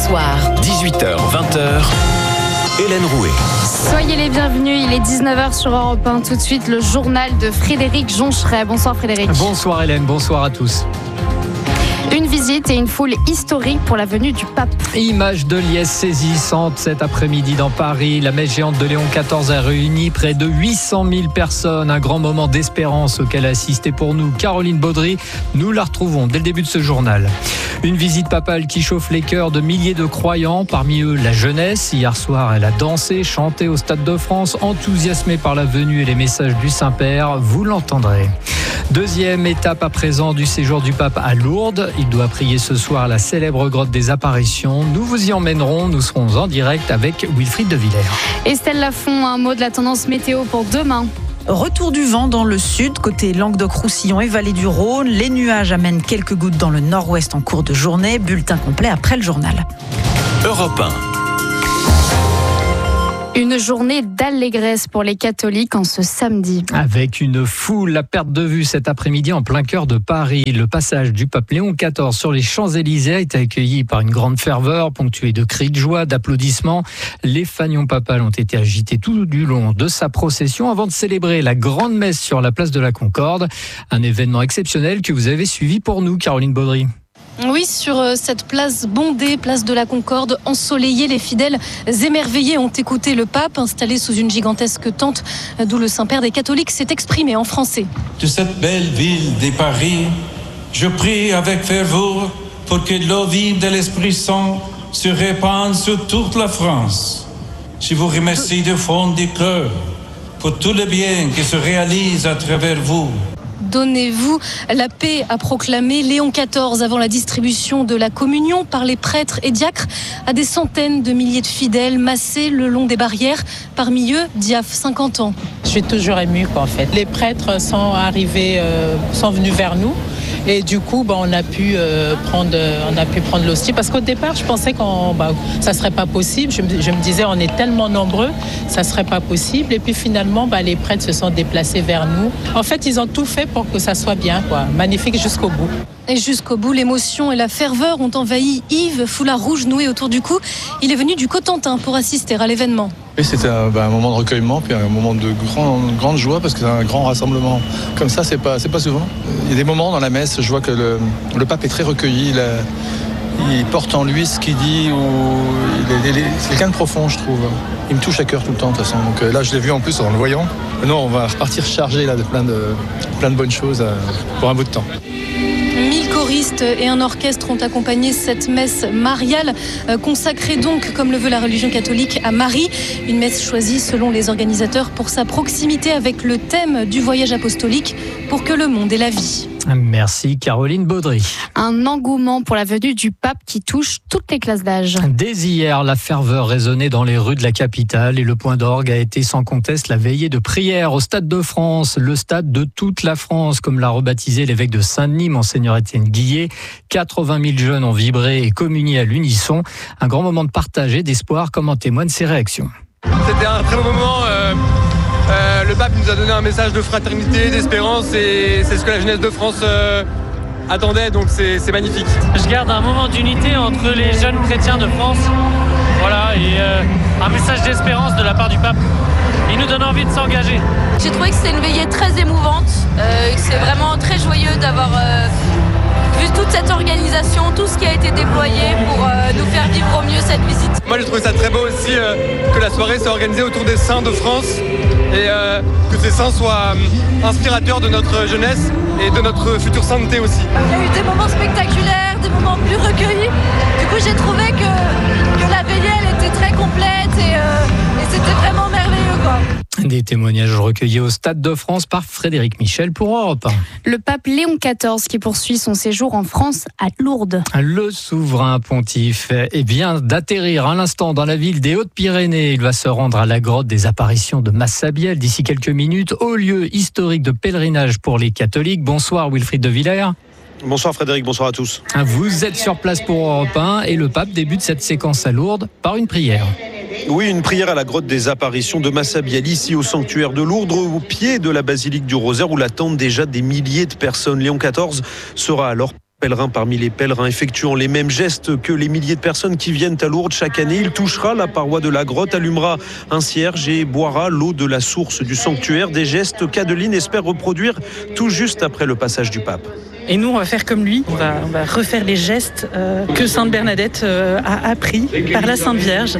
soir. 18h, 20h, Hélène Rouet. Soyez les bienvenus, il est 19h sur Europe 1. Tout de suite, le journal de Frédéric Joncheret. Bonsoir Frédéric. Bonsoir Hélène, bonsoir à tous. Une visite et une foule historique pour la venue du pape. Image de liesse saisissante cet après-midi dans Paris. La messe géante de Léon XIV a réuni près de 800 000 personnes. Un grand moment d'espérance auquel a assisté pour nous Caroline Baudry. Nous la retrouvons dès le début de ce journal. Une visite papale qui chauffe les cœurs de milliers de croyants, parmi eux la jeunesse. Hier soir, elle a dansé, chanté au Stade de France, enthousiasmée par la venue et les messages du Saint-Père. Vous l'entendrez. Deuxième étape à présent du séjour du pape à Lourdes. Il doit prier ce soir à la célèbre grotte des apparitions. Nous vous y emmènerons. Nous serons en direct avec Wilfried de Villers. Estelle Lafont, un mot de la tendance météo pour demain. Retour du vent dans le sud, côté Languedoc-Roussillon et vallée du Rhône. Les nuages amènent quelques gouttes dans le nord-ouest en cours de journée. Bulletin complet après le journal. Europe 1. Une journée d'allégresse pour les catholiques en ce samedi. Avec une foule à perte de vue cet après-midi en plein cœur de Paris. Le passage du pape Léon XIV sur les Champs-Élysées a été accueilli par une grande ferveur, ponctuée de cris de joie, d'applaudissements. Les fanions papales ont été agités tout du long de sa procession avant de célébrer la grande messe sur la place de la Concorde. Un événement exceptionnel que vous avez suivi pour nous, Caroline Baudry. Oui, sur cette place bondée, place de la Concorde, ensoleillée, les fidèles émerveillés ont écouté le pape, installé sous une gigantesque tente, d'où le Saint-Père des catholiques s'est exprimé en français. De cette belle ville de Paris, je prie avec ferveur pour que l'eau vive de l'Esprit Saint se répande sur toute la France. Je vous remercie du fond du cœur pour tout le bien qui se réalise à travers vous. Donnez-vous la paix, a proclamé Léon XIV avant la distribution de la communion par les prêtres et diacres à des centaines de milliers de fidèles massés le long des barrières. Parmi eux, Diaf, 50 ans. Je suis toujours émue en fait. Les prêtres sont venus vers nous. Et du coup, on a pu prendre l'hostie. Parce qu'au départ, je pensais que ça serait pas possible. Je me disais, on est tellement nombreux, ça serait pas possible. Et puis finalement, les prêtres se sont déplacés vers nous. En fait, ils ont tout fait pour que ça soit bien, quoi. Magnifique jusqu'au bout. Et jusqu'au bout, l'émotion et la ferveur ont envahi Yves, foulard rouge noué autour du cou. Il est venu du Cotentin pour assister à l'événement. Et c'était un moment de recueillement, puis un moment de grande joie, parce que c'est un grand rassemblement. Comme ça, c'est pas souvent. Il y a des moments dans la messe, je vois que le pape est très recueilli. Il porte en lui ce qu'il dit, c'est quelqu'un de profond, je trouve. Il me touche à cœur tout le temps, de toute façon. Donc là, je l'ai vu en plus en le voyant. Non, on va repartir chargé là, de plein de bonnes choses pour un bout de temps. 1000 choristes et un orchestre ont accompagné cette messe mariale, consacrée donc, comme le veut la religion catholique, à Marie. Une messe choisie selon les organisateurs pour sa proximité avec le thème du voyage apostolique, pour que le monde ait la vie. Merci Caroline Baudry. Un engouement pour la venue du pape qui touche toutes les classes d'âge. Dès hier, la ferveur résonnait dans les rues de la capitale et le point d'orgue a été sans conteste la veillée de prière au Stade de France, le stade de toute la France, comme l'a rebaptisé l'évêque de Saint-Denis, Monseigneur Étienne Guillet. 80 000 jeunes ont vibré et communié à l'unisson. Un grand moment de partage et d'espoir, comme en témoignent ces réactions. C'était un très beau moment. Le pape nous a donné un message de fraternité, d'espérance, et c'est ce que la jeunesse de France attendait, donc c'est magnifique. Je garde un moment d'unité entre les jeunes chrétiens de France, voilà, et un message d'espérance de la part du pape. Il nous donne envie de s'engager. J'ai trouvé que c'était une veillée très émouvante, c'est vraiment très joyeux d'avoir vu toute cette organisation, tout ce qui a été déployé pour nous faire vivre au mieux cette visite. Moi j'ai trouvé ça très beau aussi que la soirée soit organisée autour des saints de France et que ces saints soient inspirateurs de notre jeunesse et de notre future sainteté aussi. Il y a eu des moments spectaculaires, des moments plus recueillis. Du coup j'ai trouvé que la veillée elle était très complète et c'était vraiment merveilleux, quoi. Des témoignages recueillis au Stade de France par Frédéric Michel pour Europe 1. Le pape Léon XIV qui poursuit son séjour en France à Lourdes. Le souverain pontife vient d'atterrir à l'instant dans la ville des Hautes-Pyrénées. Il va se rendre à la grotte des apparitions de Massabielle d'ici quelques minutes, au lieu historique de pèlerinage pour les catholiques. Bonsoir Wilfried de Villers. Bonsoir Frédéric, bonsoir à tous. Vous êtes sur place pour Europe 1 et le pape débute cette séquence à Lourdes par une prière. Oui, une prière à la grotte des apparitions de Massabielle, ici au sanctuaire de Lourdes, au pied de la basilique du Rosaire, où l'attendent déjà des milliers de personnes. Léon XIV sera alors Pèlerin parmi les pèlerins effectuant les mêmes gestes que les milliers de personnes qui viennent à Lourdes chaque année. Il touchera la paroi de la grotte, allumera un cierge et boira l'eau de la source du sanctuaire. Des gestes qu'Adeline espère reproduire tout juste après le passage du pape. Et nous, on va faire comme lui, on va refaire les gestes que Sainte Bernadette a appris par la Sainte Vierge.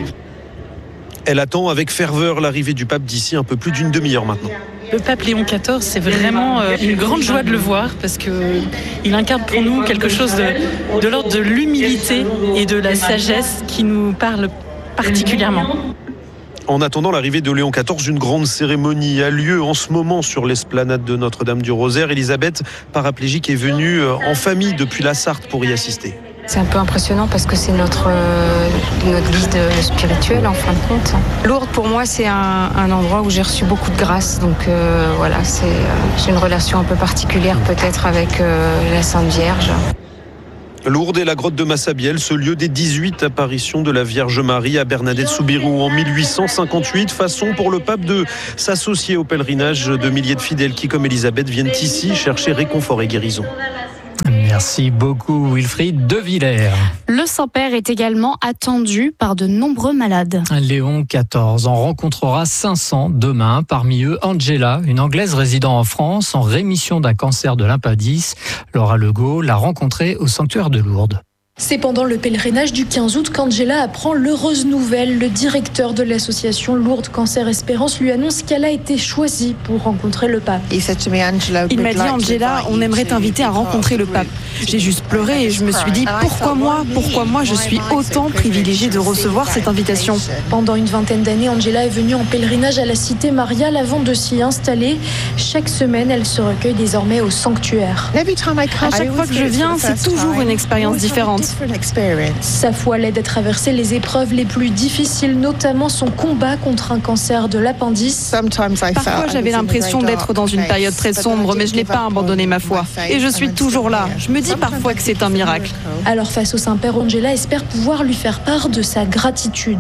Elle attend avec ferveur l'arrivée du pape d'ici un peu plus d'une demi-heure maintenant. Le pape Léon XIV, c'est vraiment une grande joie de le voir parce qu'il incarne pour nous quelque chose de l'ordre de l'humilité et de la sagesse qui nous parle particulièrement. En attendant l'arrivée de Léon XIV, une grande cérémonie a lieu en ce moment sur l'esplanade de Notre-Dame du Rosaire. Elisabeth, paraplégique, est venue en famille depuis la Sarthe pour y assister. C'est un peu impressionnant parce que c'est notre guide spirituel en fin de compte. Lourdes pour moi c'est un endroit où j'ai reçu beaucoup de grâce, donc voilà, j'ai une relation un peu particulière peut-être avec la Sainte Vierge. Lourdes et la grotte de Massabielle, ce lieu des 18 apparitions de la Vierge Marie à Bernadette Soubirous en 1858. Façon pour le pape de s'associer au pèlerinage de milliers de fidèles qui, comme Elisabeth, viennent ici chercher réconfort et guérison. Merci beaucoup Wilfried de Villers. Le Saint-Père est également attendu par de nombreux malades. Léon XIV en rencontrera 500 demain. Parmi eux, Angela, une Anglaise résidant en France en rémission d'un cancer de l'appendice. Laura Legault l'a rencontrée au sanctuaire de Lourdes. C'est pendant le pèlerinage du 15 août qu'Angela apprend l'heureuse nouvelle. Le directeur de l'association Lourdes Cancer Espérance lui annonce qu'elle a été choisie pour rencontrer le pape. Il m'a dit, Angela, on aimerait t'inviter à rencontrer le pape. J'ai juste pleuré et je me suis dit, pourquoi moi je suis autant privilégiée de recevoir cette invitation. Pendant une vingtaine d'années, Angela est venue en pèlerinage à la cité mariale avant de s'y installer. Chaque semaine, elle se recueille désormais au sanctuaire. À chaque fois que je viens, c'est toujours une expérience différente. Sa foi l'aide à traverser les épreuves les plus difficiles, notamment son combat contre un cancer de l'appendice. Parfois, j'avais l'impression d'être dans une période très sombre, mais je n'ai pas abandonné ma foi. Et je suis toujours là. Je me dis parfois que c'est un miracle. Alors, face au Saint-Père, Angela espère pouvoir lui faire part de sa gratitude.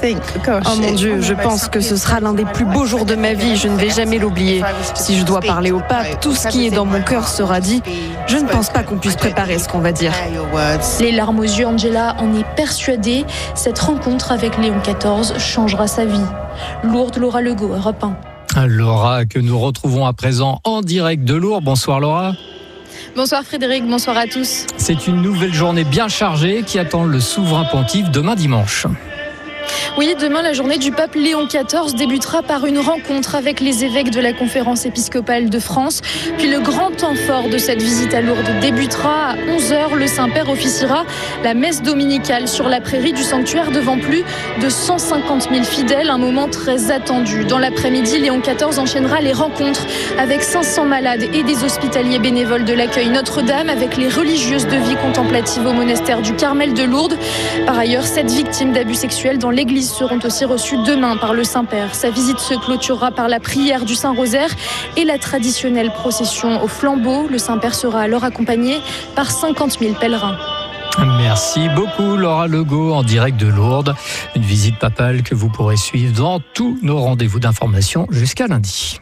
Oh mon Dieu, je pense que ce sera l'un des plus beaux jours de ma vie. Je ne vais jamais l'oublier. Si je dois parler au pape, tout ce qui est dans mon cœur sera dit. Je ne pense pas qu'on puisse préparer ce qu'on va dire. Les larmes aux yeux, Angela en est persuadée. Cette rencontre avec Léon XIV changera sa vie. Lourdes, Laura Legault, Europe 1. Laura, que nous retrouvons à présent en direct de Lourdes. Bonsoir Laura. Bonsoir Frédéric, bonsoir à tous. C'est une nouvelle journée bien chargée qui attend le souverain pontife demain dimanche. Oui, demain, la journée du pape Léon XIV débutera par une rencontre avec les évêques de la Conférence épiscopale de France. Puis le grand temps fort de cette visite à Lourdes débutera à 11h. Le Saint-Père officiera la messe dominicale sur la prairie du sanctuaire devant plus de 150 000 fidèles. Un moment très attendu. Dans l'après-midi, Léon XIV enchaînera les rencontres avec 500 malades et des hospitaliers bénévoles de l'accueil Notre-Dame, avec les religieuses de vie contemplative au monastère du Carmel de Lourdes. Par ailleurs, 7 victimes d'abus sexuels dans l'église seront aussi reçues demain par le Saint-Père. Sa visite se clôturera par la prière du Saint-Rosaire et la traditionnelle procession au flambeau. Le Saint-Père sera alors accompagné par 50 000 pèlerins. Merci beaucoup Laura Legault en direct de Lourdes. Une visite papale que vous pourrez suivre dans tous nos rendez-vous d'information jusqu'à lundi.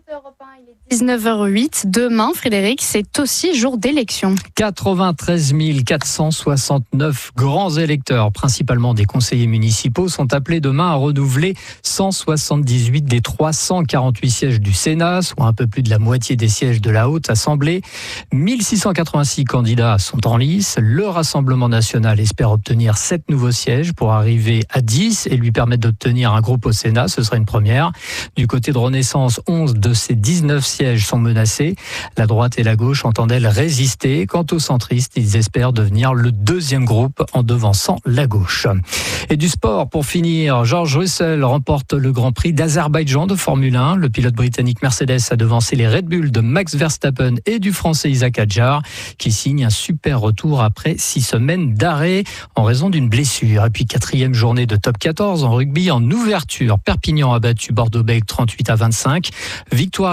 19h08. Demain, Frédéric, c'est aussi jour d'élection. 93 469 grands électeurs, principalement des conseillers municipaux, sont appelés demain à renouveler 178 des 348 sièges du Sénat, soit un peu plus de la moitié des sièges de la Haute Assemblée. 1686 candidats sont en lice. Le Rassemblement national espère obtenir 7 nouveaux sièges pour arriver à 10 et lui permettre d'obtenir un groupe au Sénat. Ce serait une première. Du côté de Renaissance, 11 de ces 19 sièges sont menacés. La droite et la gauche entendent-elles résister? Quant aux centristes, ils espèrent devenir le deuxième groupe en devançant la gauche. Et du sport, pour finir, George Russell remporte le Grand Prix d'Azerbaïdjan de Formule 1. Le pilote britannique Mercedes a devancé les Red Bull de Max Verstappen et du Français Isaac Hadjar, qui signe un super retour après 6 semaines d'arrêt en raison d'une blessure. Et puis 4e journée de top 14 en rugby en ouverture. Perpignan a battu Bordeaux-Bègles 38-25. Victoire également de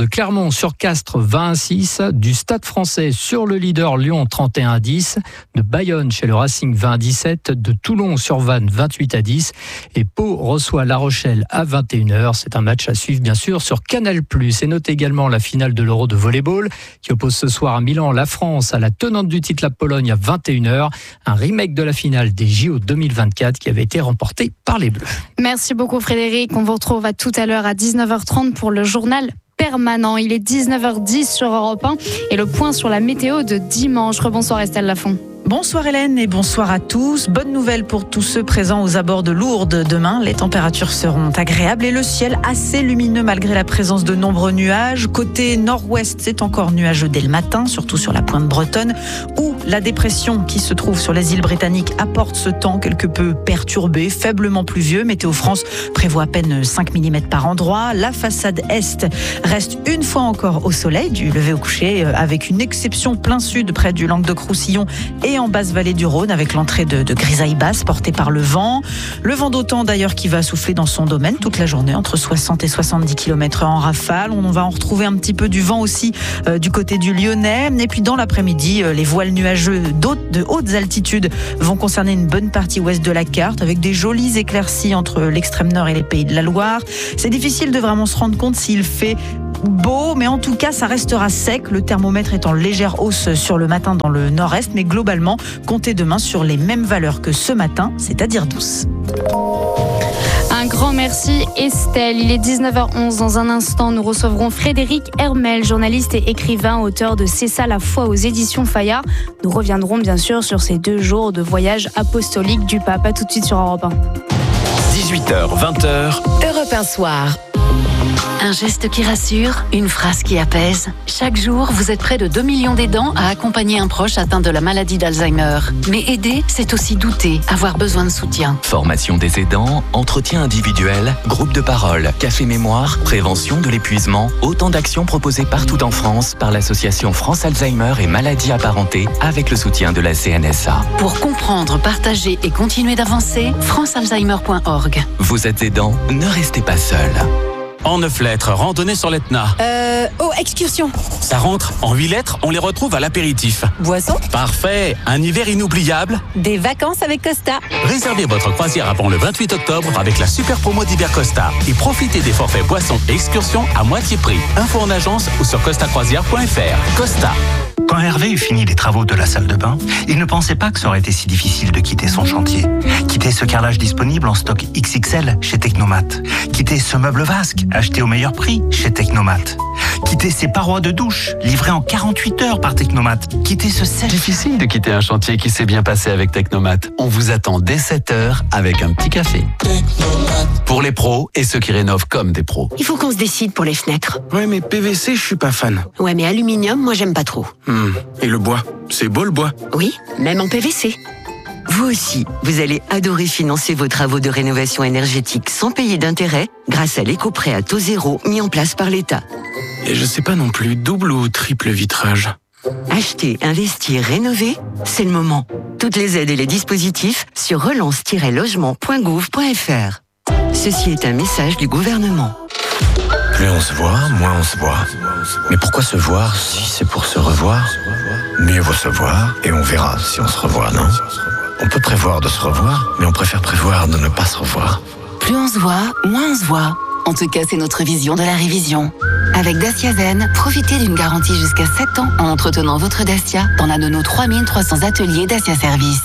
de Clermont sur Castres 20-6, du Stade Français sur le leader Lyon 31-10, de Bayonne chez le Racing 20-17, de Toulon sur Vannes 28-10 et Pau reçoit La Rochelle à 21h. C'est un match à suivre bien sûr sur Canal+. Et notez également la finale de l'Euro de volleyball qui oppose ce soir à Milan la France à la tenante du titre, la Pologne, à 21h. Un remake de la finale des JO 2024 qui avait été remportée par les Bleus. Merci beaucoup Frédéric. On vous retrouve à tout à l'heure à 19h30 pour le journal permanent. Il est 19h10 sur Europe 1 et le point sur la météo de dimanche. Rebonsoir Estelle Lafont. Bonsoir Hélène et bonsoir à tous. Bonne nouvelle pour tous ceux présents aux abords de Lourdes. Demain, les températures seront agréables et le ciel assez lumineux malgré la présence de nombreux nuages. Côté nord-ouest, c'est encore nuageux dès le matin, surtout sur la pointe bretonne, où la dépression qui se trouve sur les îles britanniques apporte ce temps quelque peu perturbé, faiblement pluvieux. Météo France prévoit à peine 5 mm par endroit. La façade est reste une fois encore au soleil, du lever au coucher, avec une exception plein sud près du Languedoc-Roussillon et en basse vallée du Rhône avec l'entrée de grisailles basses portées par le vent. Le vent d'OTAN d'ailleurs qui va souffler dans son domaine toute la journée entre 60 et 70 km/h en rafale. On va en retrouver un petit peu du vent aussi du côté du Lyonnais. Et puis dans l'après-midi, les voiles nuageux de hautes altitudes vont concerner une bonne partie ouest de la carte avec des jolies éclaircies entre l'extrême nord et les Pays de la Loire. C'est difficile de vraiment se rendre compte s'il fait beau, mais en tout cas ça restera sec. Le thermomètre est en légère hausse sur le matin dans le nord-est, mais globalement comptez demain sur les mêmes valeurs que ce matin, c'est-à-dire douce. Un grand merci Estelle. Il est 19h11. Dans un instant, nous recevrons Frédéric Hermel, journaliste et écrivain, auteur de C'est ça la foi aux éditions Fayard. Nous reviendrons bien sûr sur ces 2 jours de voyage apostolique du pape. À tout de suite sur Europe 1. 18h, 20h. Europe 1 soir. Un geste qui rassure, une phrase qui apaise. Chaque jour, vous êtes près de 2 millions d'aidants à accompagner un proche atteint de la maladie d'Alzheimer. Mais aider, c'est aussi douter, avoir besoin de soutien. Formation des aidants, entretien individuel, groupe de parole, café mémoire, prévention de l'épuisement, autant d'actions proposées partout en France par l'association France Alzheimer et maladies apparentées avec le soutien de la CNSA. Pour comprendre, partager et continuer d'avancer, francealzheimer.org. Vous êtes aidant, ne restez pas seul. En 9 lettres, randonnée sur l'Etna. Excursion. Ça rentre. En 8 lettres, on les retrouve à l'apéritif. Boisson. Parfait. Un hiver inoubliable. Des vacances avec Costa. Réservez votre croisière avant le 28 octobre avec la super promo d'hiver Costa. Et profitez des forfaits boissons et excursions à moitié prix. Info en agence ou sur costacroisière.fr. Costa. Quand Hervé eut fini les travaux de la salle de bain, il ne pensait pas que ça aurait été si difficile de quitter son chantier. Quitter ce carrelage disponible en stock XXL chez Technomat. Quitter ce meuble vasque acheté au meilleur prix chez Technomat. Quitter ces parois de douche livrées en 48 heures par Technomat. Quitter ce sèche. Difficile de quitter un chantier qui s'est bien passé avec Technomat. On vous attend dès 7h avec un petit café. Technomat. Pour les pros et ceux qui rénovent comme des pros. Il faut qu'on se décide pour les fenêtres. Ouais, mais PVC, je suis pas fan. Ouais, mais aluminium, moi j'aime pas trop. Et le bois, c'est beau le bois. Oui, même en PVC. Vous aussi, vous allez adorer financer vos travaux de rénovation énergétique sans payer d'intérêt grâce à l'éco-prêt à taux zéro mis en place par l'État. Et je sais pas non plus, double ou triple vitrage. Acheter, investir, rénover, c'est le moment. Toutes les aides et les dispositifs sur relance-logement.gouv.fr. Ceci est un message du gouvernement. Plus on se voit, moins on se voit. Mais pourquoi se voir si c'est pour se revoir? Mieux vaut se voir et on verra si on se revoit, non? On peut prévoir de se revoir, mais on préfère prévoir de ne pas se revoir. Plus on se voit, moins on se voit. En tout cas, c'est notre vision de la révision. Avec Dacia Zen, profitez d'une garantie jusqu'à 7 ans en entretenant votre Dacia dans l'un de nos 3300 ateliers Dacia Service.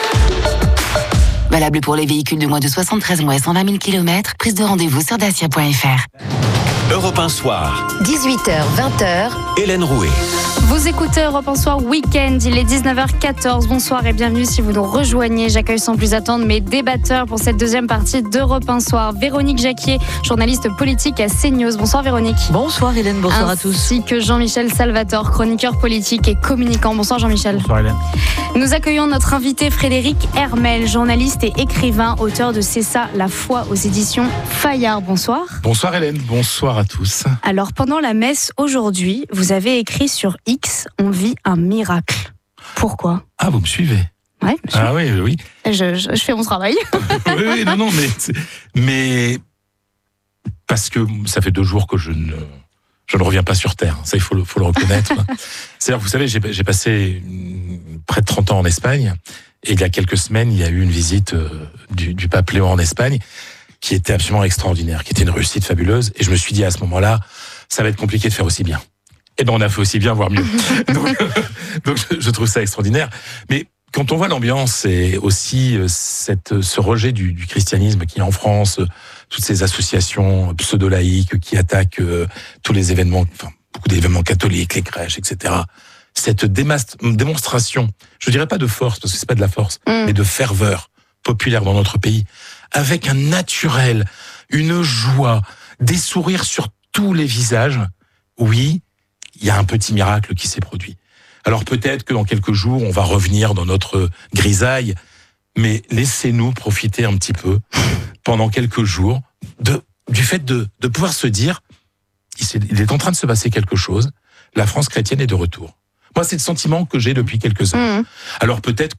Valable pour les véhicules de moins de 73 mois et 120 000 km. Prise de rendez-vous sur dacia.fr. Europe 1 soir. 18h, 20h. Hélène Rouet. Vous écoutez Europe 1 soir week-end, il est 19h14. Bonsoir et bienvenue si vous nous rejoignez. J'accueille sans plus attendre mes débatteurs pour cette deuxième partie d'Europe 1 soir. Véronique Jacquier, journaliste politique à CNews. Bonsoir Véronique. Bonsoir Hélène, bonsoir à tous. Ainsi que Jean-Michel Salvatore, chroniqueur politique et communicant. Bonsoir Jean-Michel. Bonsoir Hélène. Nous accueillons notre invité Frédéric Hermel, journaliste et écrivain, auteur de C'est ça la foi aux éditions Fayard. Bonsoir. Bonsoir Hélène, bonsoir à tous. Alors pendant la messe aujourd'hui, vous avez écrit sur X, on vit un miracle. Pourquoi ? Ah, vous me suivez ? Ouais, ah oui. Je fais mon travail. oui, mais parce que ça fait 2 jours que je ne je ne reviens pas sur Terre. Ça, il faut le reconnaître. C'est-à-dire, vous savez, j'ai passé près de 30 ans en Espagne, et il y a quelques semaines, il y a eu une visite du pape Léon en Espagne, qui était absolument extraordinaire, qui était une réussite fabuleuse. Et je me suis dit à ce moment-là, ça va être compliqué de faire aussi bien. Et ben on a fait aussi bien, voire mieux. donc je trouve ça extraordinaire. Mais quand on voit l'ambiance et aussi ce rejet du christianisme qui est en France, toutes ces associations pseudo-laïques qui attaquent tous les événements, enfin beaucoup d'événements catholiques, les crèches, etc. Cette démonstration, je dirais pas de force, parce que c'est pas de la force, mais de ferveur populaire dans notre pays, avec un naturel, une joie, des sourires sur tous les visages, oui, il y a un petit miracle qui s'est produit. Alors peut-être que dans quelques jours, on va revenir dans notre grisaille, mais laissez-nous profiter un petit peu, pendant quelques jours, du fait de pouvoir se dire, il est en train de se passer quelque chose, la France chrétienne est de retour. Moi, c'est le sentiment que j'ai depuis quelques heures. Alors peut-être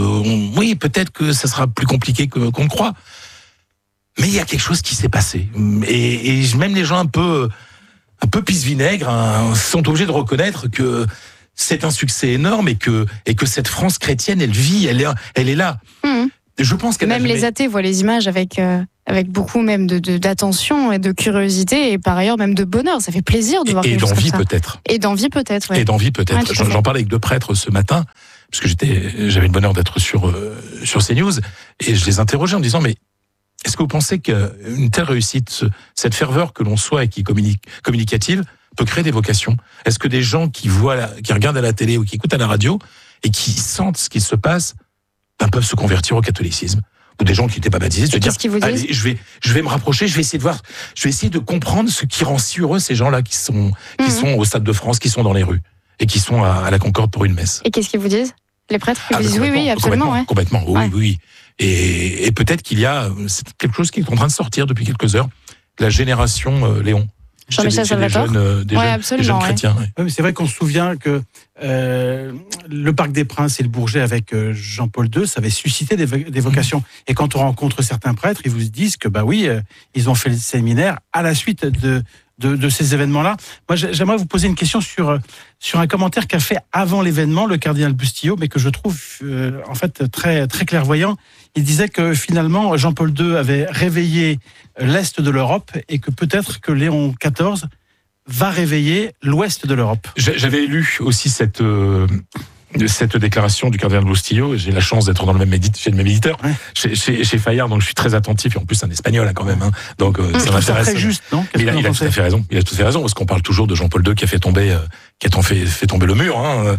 que ça sera plus compliqué qu'on ne croit, mais il y a quelque chose qui s'est passé. Et même les gens un peu pisse-vinaigre sont obligés de reconnaître que c'est un succès énorme et que cette France chrétienne, elle vit, elle est là. Je pense qu'elle même les athées voient les images avec beaucoup même d'attention et de curiosité et par ailleurs même de bonheur. Ça fait plaisir de voir quelque chose comme ça. Et d'envie peut-être. Et d'envie peut-être. J'en parlais avec 2 prêtres ce matin, parce que j'avais le bonheur d'être sur CNews, et je les interrogeais en disant, mais est-ce que vous pensez qu'une telle réussite, cette ferveur que l'on soit et qui est communicative, peut créer des vocations? Est-ce que des gens qui regardent à la télé ou qui écoutent à la radio et qui sentent ce qui se passe, peuvent se convertir au catholicisme? Ou des gens qui n'étaient pas baptisés, se dire, allez, je vais me rapprocher, je vais essayer de comprendre ce qui rend si heureux ces gens-là qui sont au Stade de France, qui sont dans les rues et qui sont à la Concorde pour une messe. Et qu'est-ce qu'ils vous disent, les prêtres? Ils vous disent oui, absolument. Complètement, oui. Et peut-être qu'il y a quelque chose qui est en train de sortir depuis quelques heures, la génération Léon. Jean-Michel Salvatore, des jeunes chrétiens. Ouais. Oui, mais c'est vrai qu'on se souvient que le Parc des Princes et le Bourget avec Jean-Paul II, ça avait suscité des vocations. Et quand on rencontre certains prêtres, ils vous disent que ils ont fait le séminaire à la suite de ces événements-là. Moi, j'aimerais vous poser une question sur un commentaire qu'a fait avant l'événement le cardinal Bustillo, mais que je trouve en fait très très clairvoyant. Il disait que finalement Jean-Paul II avait réveillé l'est de l'Europe et que peut-être que Léon XIV va réveiller l'ouest de l'Europe. J'avais lu aussi cette déclaration du cardinal Bustillo. J'ai la chance d'être dans le même éditeur, chez Fayard, donc je suis très attentif, et en plus un espagnol quand même, donc ça m'intéresse. C'est très juste, non? Il a tout à fait raison. Il a tout à fait raison, parce qu'on parle toujours de Jean-Paul II qui a fait tomber le mur,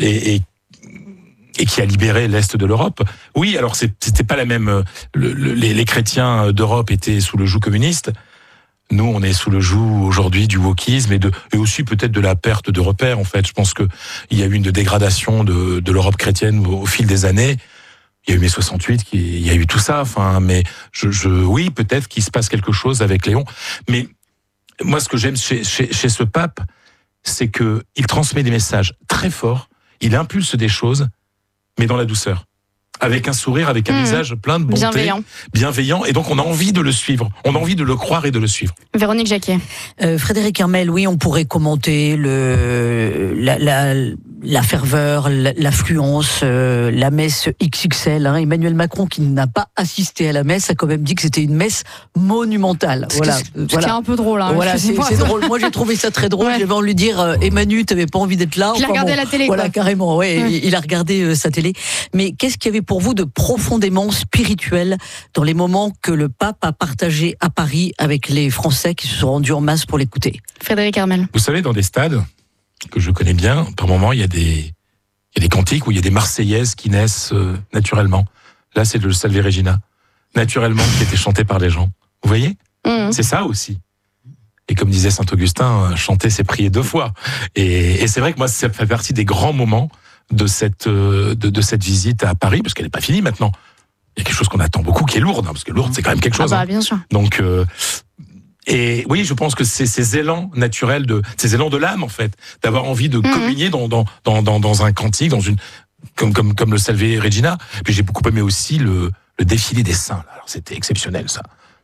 et qui a libéré l'est de l'Europe. Oui, alors c'était pas la même. Les chrétiens d'Europe étaient sous le joug communiste. Nous, on est sous le joug aujourd'hui du wokisme et aussi peut-être de la perte de repères. En fait, je pense que il y a eu une dégradation de l'Europe chrétienne au fil des années. Il y a eu mai 68, il y a eu tout ça. Enfin, mais oui, peut-être qu'il se passe quelque chose avec Léon. Mais moi, ce que j'aime chez ce pape, c'est que il transmet des messages très forts. Il impulse des choses, mais dans la douceur. Avec un sourire, avec un visage plein de bonté, bienveillant, et donc on a envie de le suivre, on a envie de le croire et de le suivre. Véronique Jacquet. Frédéric Hermel, oui, on pourrait commenter la ferveur, l'affluence, la messe XXL. Emmanuel Macron, qui n'a pas assisté à la messe, a quand même dit que c'était une messe monumentale. Ce qui est un peu drôle. Voilà, c'est drôle. Moi, j'ai trouvé ça très drôle. J'avais envie de lui dire, Emmanuel, t'avais pas envie d'être là. Il a regardé la télé. Voilà, carrément. Il a regardé sa télé. Mais qu'est-ce qu'il y avait pour vous de profondément spirituel dans les moments que le pape a partagé à Paris avec les Français qui se sont rendus en masse pour l'écouter? Frédéric Hermel. Vous savez, dans des stades que je connais bien, par moments, il y a des cantiques où il y a des Marseillaises qui naissent naturellement. Là, c'est le Salve Regina, naturellement, qui était chanté par les gens. Vous voyez? C'est ça aussi. Et comme disait Saint-Augustin, chanter, c'est prier 2 fois. Et c'est vrai que moi, ça fait partie des grands moments de cette visite à Paris, parce qu'elle n'est pas finie maintenant. Il y a quelque chose qu'on attend beaucoup, qui est lourde, parce que lourde, c'est quand même quelque chose. Bien sûr. Donc, et oui, je pense que c'est ces élans naturels, ces élans de l'âme, en fait, d'avoir envie de communier dans un cantique, comme le Salve Regina. Puis j'ai beaucoup aimé aussi le défilé des saints. Alors c'était exceptionnel, ça.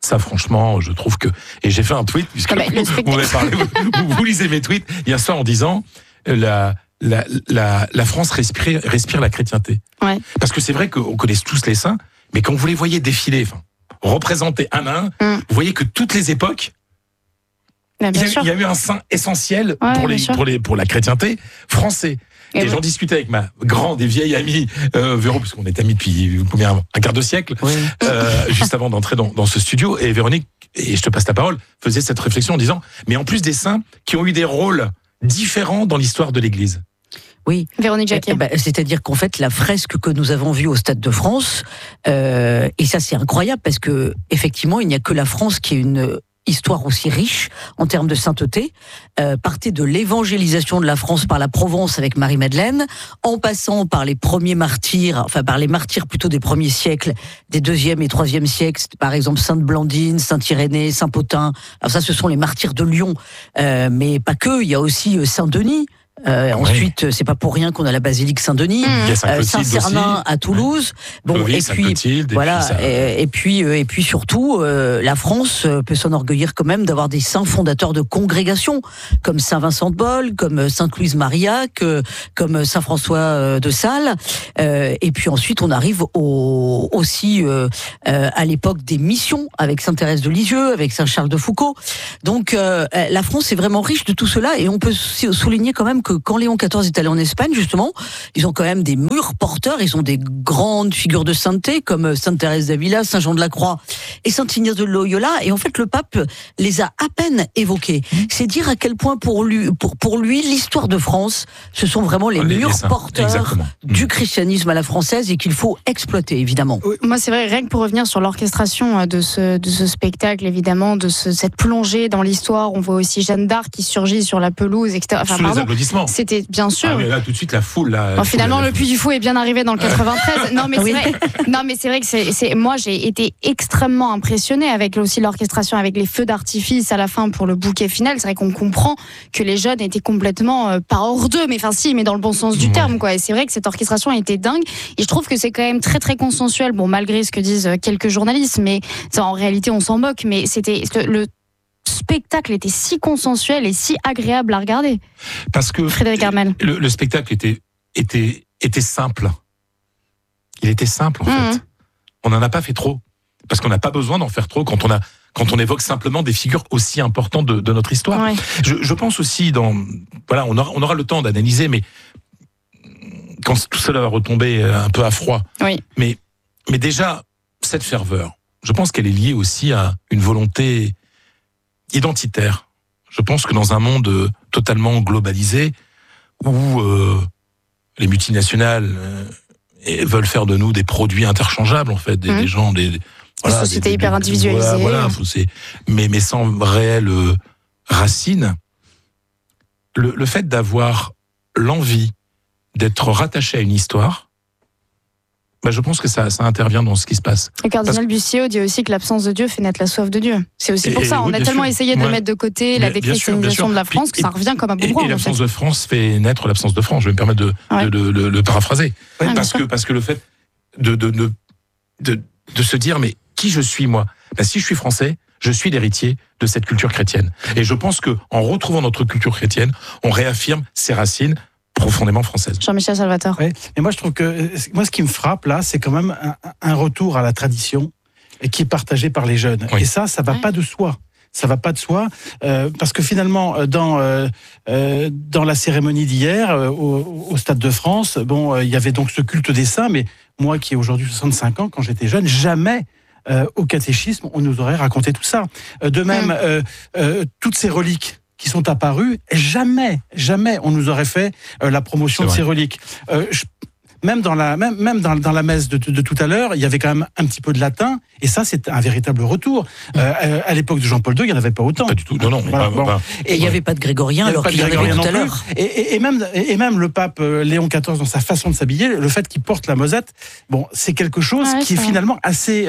Ça, franchement, je trouve que... Et j'ai fait un tweet, puisque vous lisez mes tweets, hier soir en disant la France respire la chrétienté. Ouais. Parce que c'est vrai qu'on connaît tous les saints, mais quand vous les voyez défiler, représenter un à un, vous voyez que toutes les époques, il y a eu un saint essentiel pour la chrétienté français. Et j'en discutais avec ma grande et vieille amie Véro, parce qu'on est amis depuis un quart de siècle, juste avant d'entrer dans ce studio. Et Véronique, et je te passe la parole, faisait cette réflexion en disant, mais en plus des saints qui ont eu des rôles différents dans l'histoire de l'Église. Oui, Véronique Jacquet. C'est-à-dire qu'en fait, la fresque que nous avons vue au Stade de France, et ça c'est incroyable parce que effectivement, il n'y a que la France qui ait une histoire aussi riche en termes de sainteté, partait de l'évangélisation de la France par la Provence avec Marie-Madeleine, en passant par les premiers martyrs, par les martyrs plutôt des premiers siècles, des 2e et 3e siècles, par exemple Sainte Blandine, Saint Irénée, Saint Pothin. Alors ça, ce sont les martyrs de Lyon, mais pas que. Il y a aussi Saint Denis. Ensuite, c'est pas pour rien qu'on a la basilique Saint-Denis, Saint-Cernin à Toulouse. Et puis surtout, la France peut s'enorgueillir quand même d'avoir des saints fondateurs de congrégations, comme Saint Vincent de Boll, comme Sainte Louise Marillac, comme Saint François de Sales. Et puis ensuite, on arrive aussi à l'époque des missions avec Sainte Thérèse de Lisieux, avec Saint Charles de Foucauld. Donc, la France est vraiment riche de tout cela, et on peut souligner quand même que quand Léon XIV est allé en Espagne, justement, ils ont quand même des murs porteurs, ils ont des grandes figures de sainteté, comme Sainte Thérèse d'Avila, Saint Jean de la Croix et Saint Ignace de Loyola, et en fait, le pape les a à peine évoqués. C'est dire à quel point pour lui, l'histoire de France, ce sont vraiment les murs porteurs du christianisme à la française, et qu'il faut exploiter, évidemment. Moi, c'est vrai, rien que pour revenir sur l'orchestration de ce spectacle, évidemment, de cette plongée dans l'histoire, on voit aussi Jeanne d'Arc qui surgit sur la pelouse, etc. Les applaudissements. C'était bien sûr. Ah, mais là, tout de suite, la foule. Finalement, le Puy du Fou est bien arrivé dans le 93. Non, mais c'est vrai que moi, j'ai été extrêmement impressionnée avec aussi l'orchestration, avec les feux d'artifice à la fin pour le bouquet final. C'est vrai qu'on comprend que les jeunes étaient complètement pas hors d'eux, mais mais dans le bon sens du terme, quoi. Et c'est vrai que cette orchestration a été dingue. Et je trouve que c'est quand même très, très consensuel. Bon, malgré ce que disent quelques journalistes, mais en réalité, on s'en moque. Mais le spectacle était si consensuel et si agréable à regarder. Parce que Frédéric Hermel. Le spectacle était simple. Il était simple, en fait. On n'en a pas fait trop. Parce qu'on n'a pas besoin d'en faire trop quand on évoque simplement des figures aussi importantes de notre histoire. Ouais. Je pense aussi on aura le temps d'analyser, mais quand tout cela va retomber un peu à froid. Oui. Mais déjà, cette ferveur, je pense qu'elle est liée aussi à une volonté identitaire. Je pense que dans un monde totalement globalisé, où les multinationales veulent faire de nous des produits interchangeables, en fait, des gens, des sociétés hyper individualisées. Mais sans réelle racine. Le fait d'avoir l'envie d'être rattaché à une histoire, je pense que ça intervient dans ce qui se passe. Le cardinal Bussier dit aussi que l'absence de Dieu fait naître la soif de Dieu. C'est aussi pour ça. On a tellement essayé de mettre de côté la déchristianisation de la France que ça revient comme un boomerang. Et l'absence de France fait naître l'absence de France. Je vais me permettre de le paraphraser. Parce que le fait de se dire, mais qui je suis, moi ? Si je suis français, je suis l'héritier de cette culture chrétienne. Et je pense qu'en retrouvant notre culture chrétienne, on réaffirme ses racines profondément française. Jean-Michel Salvatore. Oui, mais moi je trouve que ce qui me frappe là, c'est quand même un retour à la tradition qui est partagé par les jeunes. Oui. Et ça va pas de soi. Ça va pas de soi, parce que finalement, dans la cérémonie d'hier, au Stade de France, il y avait donc ce culte des saints, mais moi qui ai aujourd'hui 65 ans, quand j'étais jeune, jamais au catéchisme on nous aurait raconté tout ça. De même, toutes ces reliques qui sont apparus, jamais on nous aurait fait la promotion de ces reliques. Même dans la messe de tout à l'heure, il y avait quand même un petit peu de latin, et ça, c'est un véritable retour. À l'époque de Jean-Paul II, il n'y en avait pas autant. Pas du tout. Non. Et il n'y avait pas de grégorien, alors qu'il y en avait tout à l'heure. Et même le pape Léon XIV, dans sa façon de s'habiller, le fait qu'il porte la mosette, c'est quelque chose qui est finalement assez...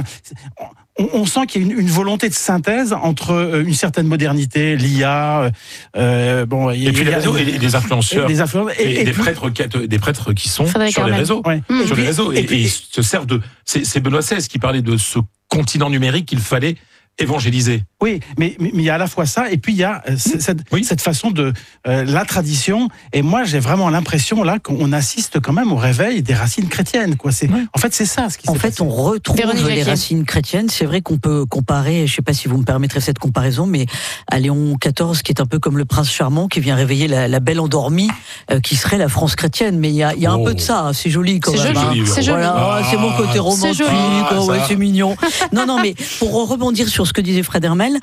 On sent qu'il y a une volonté de synthèse entre une certaine modernité, l'IA, et puis les réseaux et les influenceurs, et des prêtres qui sont sur les réseaux, et ils se servent de. C'est Benoît XVI qui parlait de ce continent numérique qu'il fallait évangéliser. Oui, mais il y a à la fois ça, et puis il y a cette façon de la tradition. Et moi, j'ai vraiment l'impression là qu'on assiste quand même au réveil des racines chrétiennes. Quoi. En fait, c'est ça ce qui s'est passé. On retrouve les racines chrétiennes. C'est vrai qu'on peut comparer, je ne sais pas si vous me permettrez cette comparaison, mais à Léon XIV, qui est un peu comme le prince charmant qui vient réveiller la belle endormie, qui serait la France chrétienne. Mais il y a un peu de ça, c'est joli quand même. C'est joli. Voilà, c'est mon côté romantique, c'est mignon. Non, mais pour rebondir sur ce que disait Fred Hermel,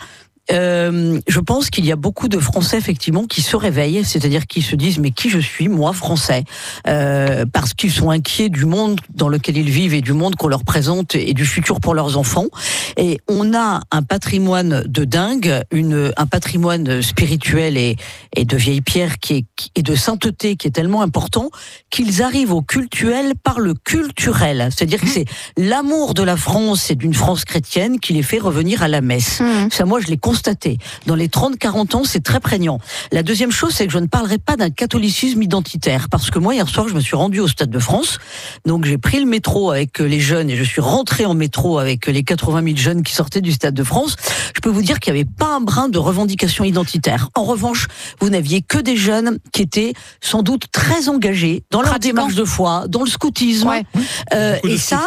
je pense qu'il y a beaucoup de Français effectivement qui se réveillent, c'est-à-dire qui se disent mais qui je suis, moi français, parce qu'ils sont inquiets du monde dans lequel ils vivent et du monde qu'on leur présente et du futur pour leurs enfants. Et on a un patrimoine de dingue, un patrimoine spirituel et de vieille pierre et de sainteté qui est tellement important qu'ils arrivent au cultuel par le culturel, c'est-à-dire que c'est l'amour de la France et d'une France chrétienne qui les fait revenir à la messe. Ça, moi je l'ai constaté. Dans les 30-40 ans, c'est très prégnant. La deuxième chose, c'est que je ne parlerai pas d'un catholicisme identitaire, parce que moi, hier soir, je me suis rendu au Stade de France, donc j'ai pris le métro avec les jeunes, et je suis rentré en métro avec les 80 000 jeunes qui sortaient du Stade de France. Je peux vous dire qu'il n'y avait pas un brin de revendication identitaire. En revanche, vous n'aviez que des jeunes qui étaient sans doute très engagés dans leur démarche de foi, dans le scoutisme. Ouais. Et ça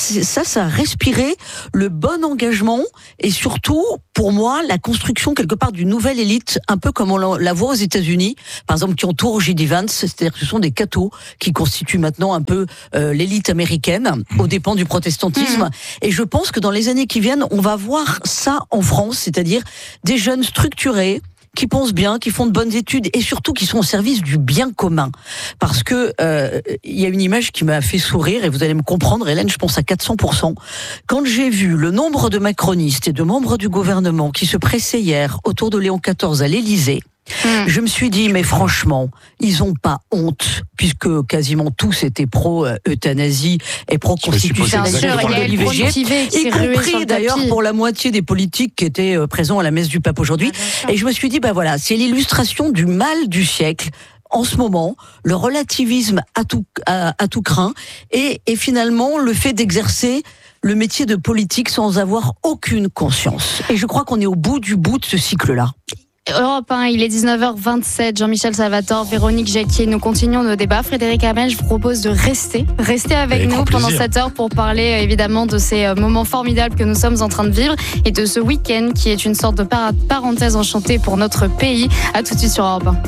respirait le bon engagement, et surtout, pour moi, la construction quelque part d'une nouvelle élite, un peu comme on la voit aux États-Unis, par exemple, qui entoure J.D. Vance, c'est-à-dire que ce sont des cathos qui constituent maintenant un peu l'élite américaine, aux dépens du protestantisme. Et je pense que dans les années qui viennent, on va voir ça en France, c'est-à-dire des jeunes structurés, qui pensent bien, qui font de bonnes études et surtout qui sont au service du bien commun. Parce que il y a une image qui m'a fait sourire et vous allez me comprendre, Hélène, je pense à 400%. Quand j'ai vu le nombre de macronistes et de membres du gouvernement qui se pressaient hier autour de Léon XIV à l'Élysée, je me suis dit, mais franchement, ils n'ont pas honte, puisque quasiment tous étaient pro-euthanasie et pro-constitutionnalisme de l'IVG, y compris d'ailleurs pour la moitié des politiques qui étaient présents à la messe du pape aujourd'hui. Et je me suis dit, voilà, c'est l'illustration du mal du siècle. En ce moment, le relativisme à tout craint et finalement le fait d'exercer le métier de politique sans avoir aucune conscience. Et je crois qu'on est au bout de ce cycle-là. Europe 1, il est 19h27, Jean-Michel Salvatore, Véronique Jacquier, nous continuons nos débats. Frédéric Hermel, je vous propose de rester avec nous pendant cette heure pour parler évidemment de ces moments formidables que nous sommes en train de vivre et de ce week-end qui est une sorte de parenthèse enchantée pour notre pays. À tout de suite sur Europe 1.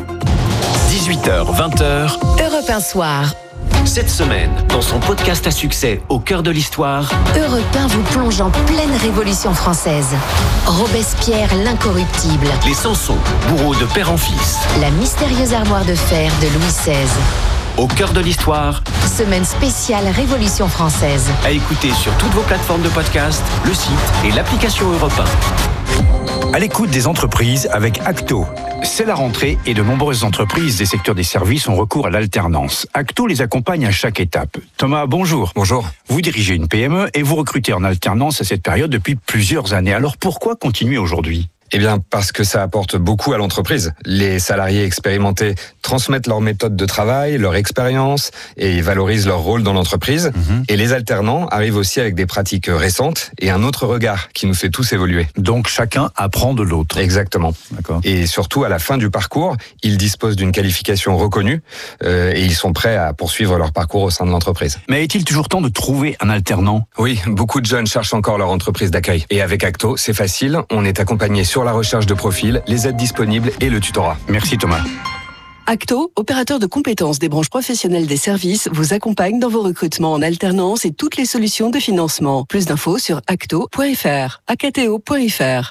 18h, 20h. Europe 1 soir. Cette semaine, dans son podcast à succès Au cœur de l'histoire, Europe 1 vous plonge en pleine Révolution française. Robespierre l'incorruptible. les Samsons, bourreaux de père en fils. La mystérieuse armoire de fer de Louis XVI. Au cœur de l'histoire, Semaine spéciale Révolution française. à écouter sur toutes vos plateformes de podcast, le site et l'application Europe 1. À l'écoute des entreprises avec Acto. C'est la rentrée et de nombreuses entreprises des secteurs des services ont recours à l'alternance. Acto les accompagne à chaque étape. Thomas, bonjour. Bonjour. Vous dirigez une PME et vous recrutez en alternance à cette période depuis plusieurs années. Alors pourquoi continuer aujourd'hui ? Eh bien, parce que ça apporte beaucoup à l'entreprise. Les salariés expérimentés transmettent leur méthode de travail, leur expérience et valorisent leur rôle dans l'entreprise. Et les alternants arrivent aussi avec des pratiques récentes et un autre regard qui nous fait tous évoluer. Donc chacun apprend de l'autre. Exactement. D'accord. Et surtout, à la fin du parcours, ils disposent d'une qualification reconnue et ils sont prêts à poursuivre leur parcours au sein de l'entreprise. Mais est-il toujours temps de trouver un alternant ? Oui, beaucoup de jeunes cherchent encore leur entreprise d'accueil. Et avec Acto, c'est facile, on est accompagné sur la recherche de profil, les aides disponibles et le tutorat. Merci Thomas. Acto, opérateur de compétences des branches professionnelles des services, vous accompagne dans vos recrutements en alternance et toutes les solutions de financement. Plus d'infos sur acto.fr, acto.fr.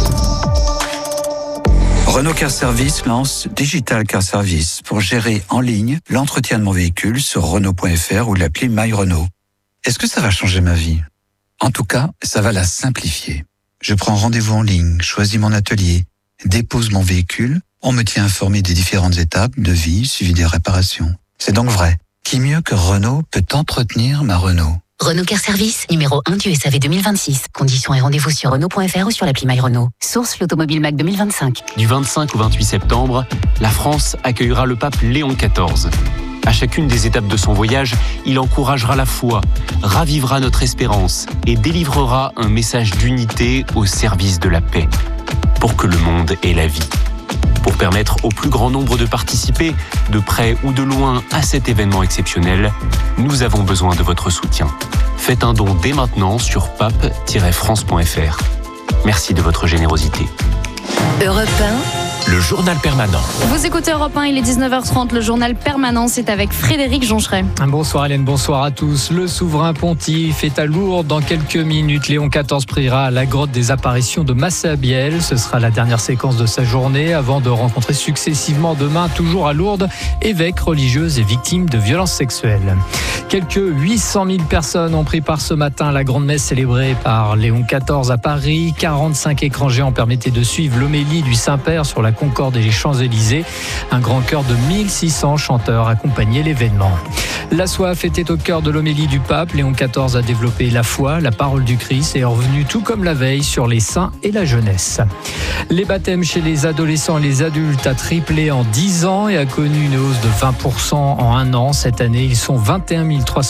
Renault Car Service lance Digital Car Service pour gérer en ligne l'entretien de mon véhicule sur Renault.fr ou l'appli My Renault. Est-ce que ça va changer ma vie ? En tout cas, ça va la simplifier. Je prends rendez-vous en ligne, choisis mon atelier, dépose mon véhicule, on me tient informé des différentes étapes de vie suivi des réparations. C'est donc vrai. Qui mieux que Renault peut entretenir ma Renault ? Renault Car Service, numéro 1 du SAV 2026. Conditions et rendez-vous sur Renault.fr ou sur l'appli My Renault. Source l'Automobile Mac 2025. Du 25 au 28 septembre, la France accueillera le pape Léon XIV. À chacune des étapes de son voyage, il encouragera la foi, ravivera notre espérance et délivrera un message d'unité au service de la paix, pour que le monde ait la vie. Pour permettre au plus grand nombre de participer, de près ou de loin, à cet événement exceptionnel, nous avons besoin de votre soutien. Faites un don dès maintenant sur pape-france.fr. Merci de votre générosité. Europe 1, le journal permanent. Vous écoutez Europe 1, il est 19h30, le journal permanent, c'est avec Frédéric Joncheret. Bonsoir Hélène, bonsoir à tous. Le souverain pontife est à Lourdes dans quelques minutes. Léon XIV priera à la grotte des apparitions de Massabielle. Ce sera la dernière séquence de sa journée avant de rencontrer successivement demain, toujours à Lourdes, évêques, religieuses et victimes de violences sexuelles. Quelques 800 000 personnes ont pris part ce matin à la grande messe célébrée par Léon XIV à Paris. 45 écrans géants permettaient de suivre l'homélie du Saint-Père sur la Concorde et les Champs-Élysées. Un grand chœur de 1600 chanteurs accompagnait l'événement. La soif était au cœur de l'homélie du pape. Léon XIV a développé la foi, la parole du Christ et est revenu tout comme la veille sur les saints et la jeunesse. Les baptêmes chez les adolescents et les adultes a triplé en 10 ans et a connu une hausse de 20% en un an. Cette année, ils sont 21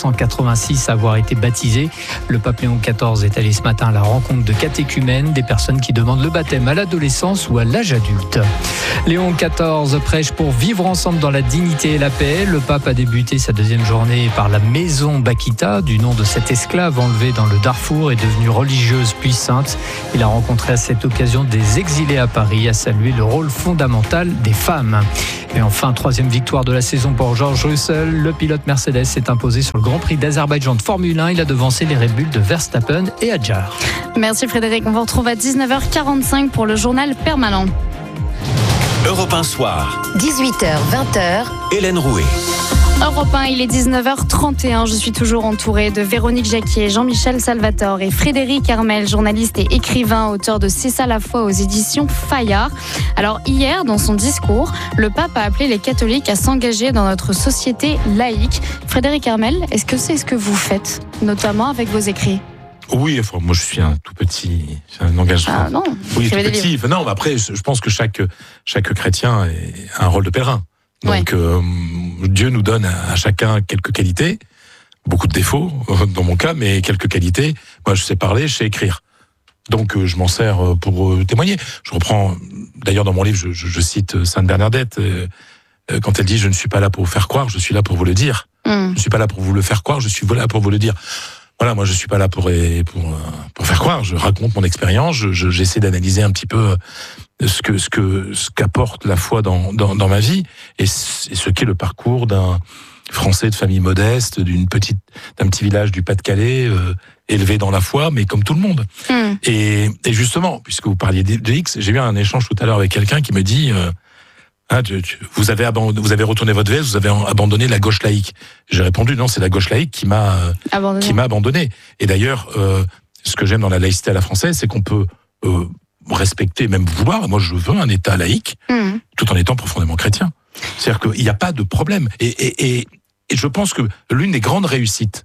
386 à avoir été baptisés. Le pape Léon XIV est allé ce matin à la rencontre de catéchumènes, des personnes qui demandent le baptême à l'adolescence ou à l'âge adulte. Léon XIV prêche pour vivre ensemble dans la dignité et la paix. Le pape a débuté sa deuxième journée par la maison Bakita, du nom de cette esclave enlevée dans le Darfour et devenue religieuse puis sainte. Il a rencontré à cette occasion des exilés à Paris, a salué le rôle fondamental des femmes. Et enfin, troisième victoire de la saison pour George Russell. Le pilote Mercedes s'est imposé sur le Grand Prix d'Azerbaïdjan de Formule 1. Il a devancé les Red Bull de Verstappen et Adjar. Merci Frédéric, on vous retrouve à 19h45 pour le journal permanent. Europe 1 soir. 18h, 20h. Hélène Rouet. Europe 1, il est 19h31. Je suis toujours entourée de Véronique Jacquier, Jean-Michel Salvatore et Frédéric Hermel, journaliste et écrivain, auteur de C'est ça la foi aux éditions Fayard. Alors hier, dans son discours, le pape a appelé les catholiques à s'engager dans notre société laïque. Frédéric Hermel, est-ce que c'est ce que vous faites, notamment avec vos écrits ? Oui, enfin, moi je suis un tout petit, un engagement. Ah non, oui, tout petit. Non, mais après, je pense que chaque chrétien a un rôle de pèlerin. Donc, Dieu nous donne à chacun quelques qualités, beaucoup de défauts dans mon cas, mais quelques qualités. Moi, je sais parler, je sais écrire. Donc, je m'en sers pour témoigner. Je reprends, d'ailleurs, dans mon livre, je cite Sainte Bernadette quand elle dit « Je ne suis pas là pour vous faire croire, je suis là pour vous le dire. Je ne suis pas là pour vous le faire croire, je suis là pour vous le dire. » Voilà, moi je suis pas là pour faire croire. Je raconte mon expérience. J'essaie d'analyser un petit peu ce qu'apporte la foi dans ma vie et ce qu'est le parcours d'un Français de famille modeste, d'un petit village du Pas-de-Calais, élevé dans la foi, mais comme tout le monde. Et justement, puisque vous parliez de X, j'ai eu un échange tout à l'heure avec quelqu'un qui me dit. Vous avez retourné votre veste, vous avez abandonné la gauche laïque. J'ai répondu non, c'est la gauche laïque qui m'a abandonné. Et d'ailleurs, ce que j'aime dans la laïcité à la française, c'est qu'on peut respecter, même vouloir. Moi, je veux un État laïque, tout en étant profondément chrétien. C'est-à-dire qu'il n'y a pas de problème. Et je pense que l'une des grandes réussites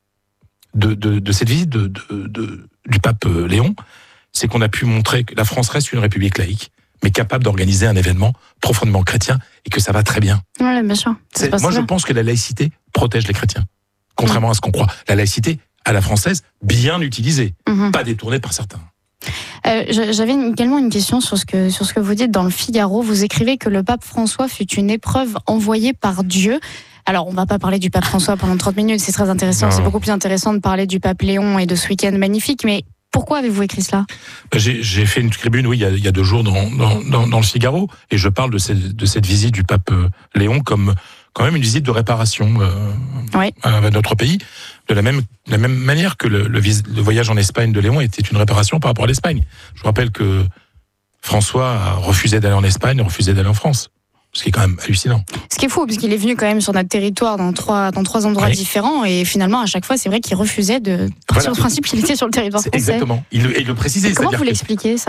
de cette visite du pape Léon, c'est qu'on a pu montrer que la France reste une république laïque, mais capable d'organiser un événement profondément chrétien et que ça va très bien. Oui, bien sûr. Moi, je pense que la laïcité protège les chrétiens, contrairement à ce qu'on croit. La laïcité, à la française, bien utilisée, pas détournée par certains. J'avais également une question sur ce que vous dites dans le Figaro. Vous écrivez que le pape François fut une épreuve envoyée par Dieu. Alors, on ne va pas parler du pape François pendant 30 minutes, c'est très intéressant. C'est beaucoup plus intéressant de parler du pape Léon et de ce week-end magnifique, mais pourquoi avez-vous écrit cela ? J'ai fait une tribune, oui, il y a 2 jours dans le Figaro, et je parle de cette visite du pape Léon comme quand même une visite de réparation à notre pays, de la même manière que le voyage en Espagne de Léon était une réparation par rapport à l'Espagne. Je vous rappelle que François a refusé d'aller en Espagne, refusé d'aller en France. Ce qui est quand même hallucinant. Ce qui est fou, parce qu'il est venu quand même sur notre territoire dans trois endroits différents, et finalement, à chaque fois, c'est vrai qu'il refusait de partir au principe qu'il était sur le territoire français. Exactement. Il le précisait. Comment vous l'expliquez, ça ?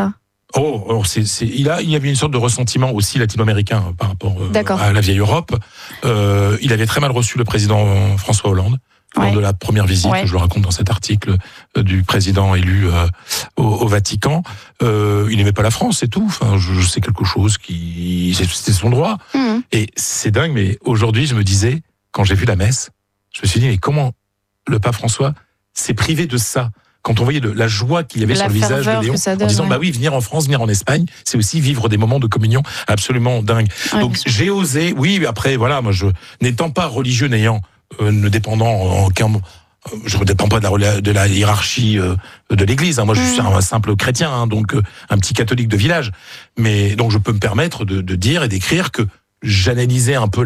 Il y avait une sorte de ressentiment aussi latino-américain par rapport à la vieille Europe. Il avait très mal reçu le président François Hollande lors de la première visite, que je le raconte dans cet article du président élu au Vatican. Il n'aimait pas la France, c'est tout. Enfin, je sais quelque chose c'était son droit. Et c'est dingue, mais aujourd'hui, je me disais, quand j'ai vu la messe, je me suis dit, mais comment le pape François s'est privé de ça? Quand on voyait la joie qu'il y avait sur le visage de Léon, en disant, bah oui, venir en France, venir en Espagne, c'est aussi vivre des moments de communion absolument dingues. Ouais, donc j'ai osé, oui, après, voilà, moi, n'étant pas religieux, ne dépendant je ne dépends pas de la hiérarchie de l'Église. Moi, je suis un simple chrétien, donc un petit catholique de village. Mais donc, je peux me permettre de dire et d'écrire que j'analysais un peu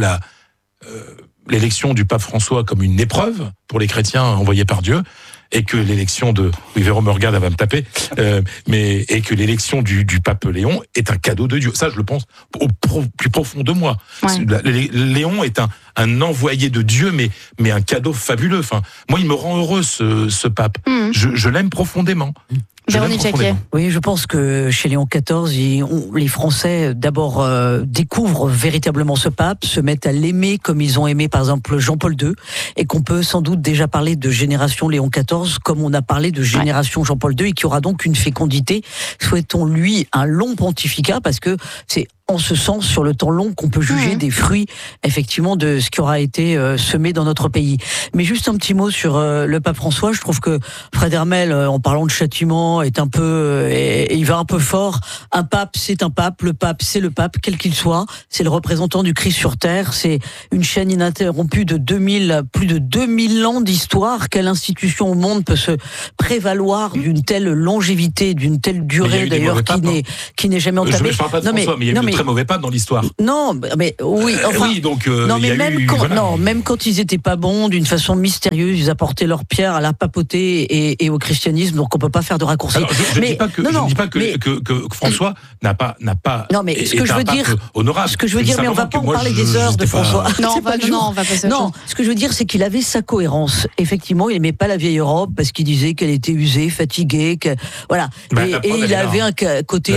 l'élection du pape François comme une épreuve pour les chrétiens envoyés par Dieu, et que l'élection oui, Véro me regarde, elle va me taper, et que l'élection du pape Léon est un cadeau de Dieu. Ça, je le pense au plus profond de moi. Ouais. Léon est un envoyé de Dieu, mais un cadeau fabuleux. Enfin, moi, il me rend heureux, ce pape. Je l'aime profondément. Oui, je pense que chez Léon XIV, les Français d'abord découvrent véritablement ce pape, se mettent à l'aimer comme ils ont aimé par exemple Jean-Paul II, et qu'on peut sans doute déjà parler de génération Léon XIV comme on a parlé de génération Jean-Paul II, et qui aura donc une fécondité. Souhaitons-lui un long pontificat, parce que c'est en ce sens, sur le temps long, qu'on peut juger des fruits, effectivement, de ce qui aura été semé dans notre pays. Mais juste un petit mot sur le pape François. Je trouve que Fred Hermel, en parlant de châtiment, est un peu, il va un peu fort. Un pape, c'est un pape. Le pape, c'est le pape, quel qu'il soit. C'est le représentant du Christ sur terre. C'est une chaîne ininterrompue de plus de 2000 ans d'histoire. Quelle institution au monde peut se prévaloir d'une telle longévité, d'une telle durée, d'ailleurs, qui n'est jamais entamée? Je parle pas de François, mais il y a eu très mauvais pape dans l'histoire. Non, mais oui, enfin, oui, donc non, mais même quand ils étaient pas bons, d'une façon mystérieuse, ils apportaient leur pierre à la papauté et au christianisme. Donc on peut pas faire de raccourci. Alors, je ne dis pas que François n'a pas. Non, mais ce que je veux dire, honorable. Ce que je veux dire, mais on va pas en parler des heures de François. Non, on va passer. Non, ce que je veux dire, c'est qu'il avait sa cohérence. Effectivement, il aimait pas la vieille Europe parce qu'il disait qu'elle était usée, fatiguée, voilà. Et il avait un côté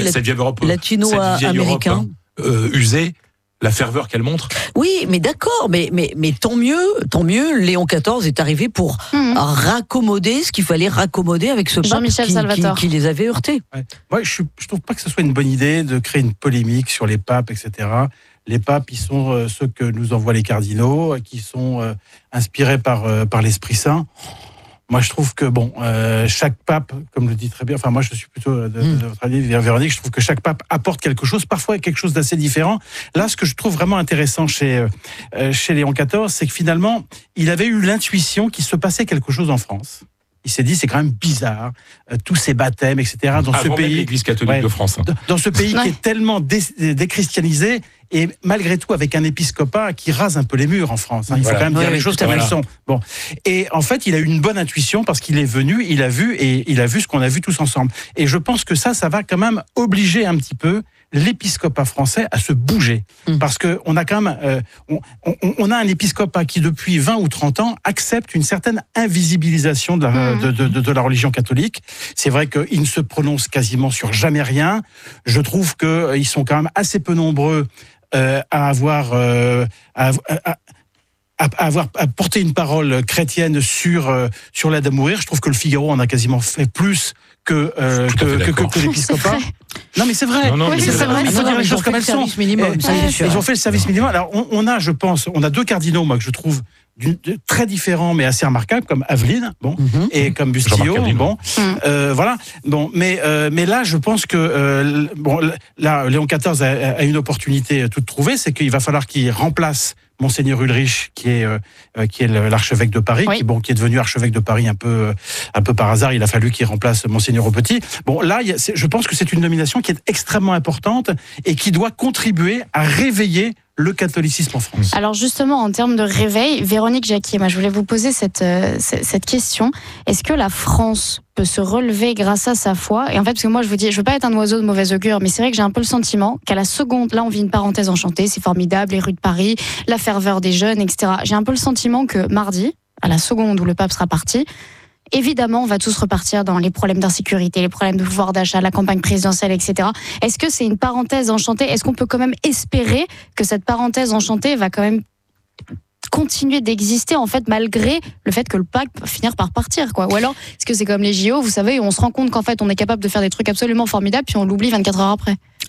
latino-américain. Usée, la ferveur qu'elle montre. Oui, mais d'accord, mais tant mieux, Léon XIV est arrivé pour raccommoder ce qu'il fallait raccommoder avec ce pape qui les avait heurtés. Ouais. Moi, je trouve pas que ce soit une bonne idée de créer une polémique sur les papes, etc. Les papes, ils sont ceux que nous envoient les cardinaux, qui sont inspirés par l'Esprit Saint. Moi, je trouve que chaque pape, comme le dit très bien, enfin moi je suis plutôt de votre avis, Véronique, je trouve que chaque pape apporte quelque chose, parfois quelque chose d'assez différent. Là, ce que je trouve vraiment intéressant chez Léon XIV, c'est que finalement, il avait eu l'intuition qu'il se passait quelque chose en France. Il s'est dit, c'est quand même bizarre, tous ces baptêmes, etc. Dans Avant ce pays, l'Église catholique de France. Dans ce pays qui est tellement déchristianisé, et malgré tout avec un épiscopat qui rase un peu les murs en France. Il faut quand même dire les choses comme elles sont. Bon. Et en fait, il a eu une bonne intuition parce qu'il est venu, il a vu ce qu'on a vu tous ensemble. Et je pense que ça va quand même obliger un petit peu l'épiscopat français à se bouger. Parce que on a quand même, on a un épiscopat qui depuis 20 ou 30 ans accepte une certaine invisibilisation de la religion catholique. C'est vrai qu'ils ne se prononcent quasiment sur jamais rien. Je trouve qu'ils sont quand même assez peu nombreux à avoir porté une parole chrétienne sur l'aide à mourir. Je trouve que le Figaro en a quasiment fait plus que l'épiscopat. Non, mais c'est vrai. Il faut dire les choses comme elles sont. Ils ont fait le service minimum. Alors, on a, je pense, deux cardinaux, moi, que je trouve très différents, mais assez remarquables, comme Aveline, et comme Bustillo, voilà. Bon, mais là, je pense que, là, Léon XIV a une opportunité toute trouvée, c'est qu'il va falloir qu'il remplace Monseigneur Ulrich, qui est l'archevêque de Paris, qui est devenu archevêque de Paris un peu par hasard. Il a fallu qu'il remplace Monseigneur Aupetit. Bon, là, je pense que c'est une nomination qui est extrêmement importante et qui doit contribuer à réveiller le catholicisme en France. Alors justement, en termes de réveil, Véronique Jacquier, je voulais vous poser cette question. Est-ce que la France peut se relever grâce à sa foi? Et en fait, parce que moi, je vous dis, je veux pas être un oiseau de mauvais augure, mais c'est vrai que j'ai un peu le sentiment qu'à la seconde, là, on vit une parenthèse enchantée, c'est formidable, les rues de Paris, la ferveur des jeunes, etc. J'ai un peu le sentiment que mardi, à la seconde où le pape sera parti, évidemment, on va tous repartir dans les problèmes d'insécurité, les problèmes de pouvoir d'achat, la campagne présidentielle, etc. Est-ce que c'est une parenthèse enchantée? Est-ce qu'on peut quand même espérer que cette parenthèse enchantée va quand même continuer d'exister, en fait, malgré le fait que le pape va finir par partir, quoi? Ou alors, est-ce que c'est comme les JO, vous savez, on se rend compte qu'en fait, on est capable de faire des trucs absolument formidables, puis on l'oublie 24 heures après?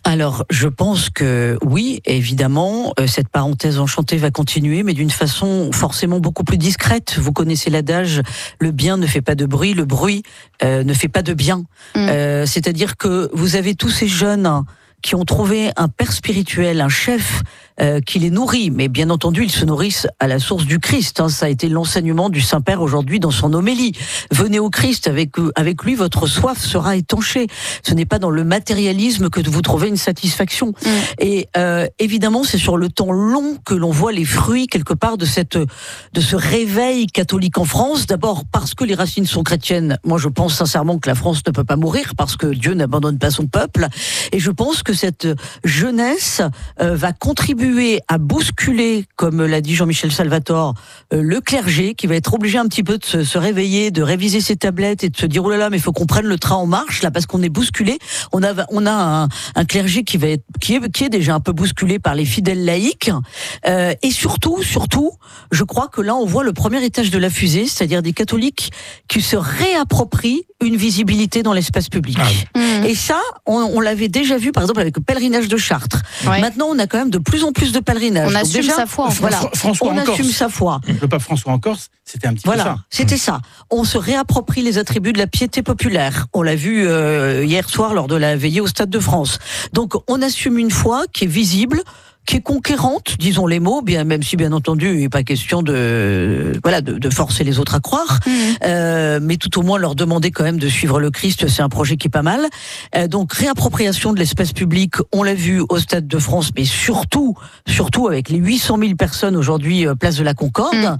Alors, je pense que oui, évidemment, cette parenthèse enchantée va continuer, mais d'une façon forcément beaucoup plus discrète. Vous connaissez l'adage, le bien ne fait pas de bruit, le bruit ne fait pas de bien. C'est-à-dire que vous avez tous ces jeunes qui ont trouvé un père spirituel, un chef qui les nourrit, mais bien entendu, ils se nourrissent à la source du Christ. Hein. Ça a été l'enseignement du Saint-Père aujourd'hui dans son homélie. Venez au Christ, avec lui, votre soif sera étanchée. Ce n'est pas dans le matérialisme que vous trouvez une satisfaction. Et évidemment, c'est sur le temps long que l'on voit les fruits, quelque part, de ce réveil catholique en France. D'abord, parce que les racines sont chrétiennes. Moi, je pense sincèrement que la France ne peut pas mourir, parce que Dieu n'abandonne pas son peuple. Et je pense que cette jeunesse va contribuer à bousculer, comme l'a dit Jean-Michel Salvatore, le clergé, qui va être obligé un petit peu de se réveiller, de réviser ses tablettes et de se dire, oh là là, mais il faut qu'on prenne le train en marche, là, parce qu'on est bousculé. On a un clergé qui est déjà un peu bousculé par les fidèles laïcs. Et surtout, je crois que là, on voit le premier étage de la fusée, c'est-à-dire des catholiques qui se réapproprient une visibilité dans l'espace public. Et ça, on l'avait déjà vu, par exemple, avec le pèlerinage de Chartres. Ouais. Maintenant, on a quand même de plus en plus de pèlerinages. On assume sa foi. François en Corse. Sa foi. Le pape François en Corse, c'était un petit peu ça. C'était ça. On se réapproprie les attributs de la piété populaire. On l'a vu hier soir lors de la veillée au Stade de France. Donc, on assume une foi qui est visible, qui est conquérante, disons les mots, même si bien entendu il n'est pas question de forcer les autres à croire, mais tout au moins leur demander quand même de suivre le Christ, c'est un projet qui est pas mal. Donc réappropriation de l'espace public, on l'a vu au Stade de France, mais surtout avec les 800 000 personnes aujourd'hui place de la Concorde,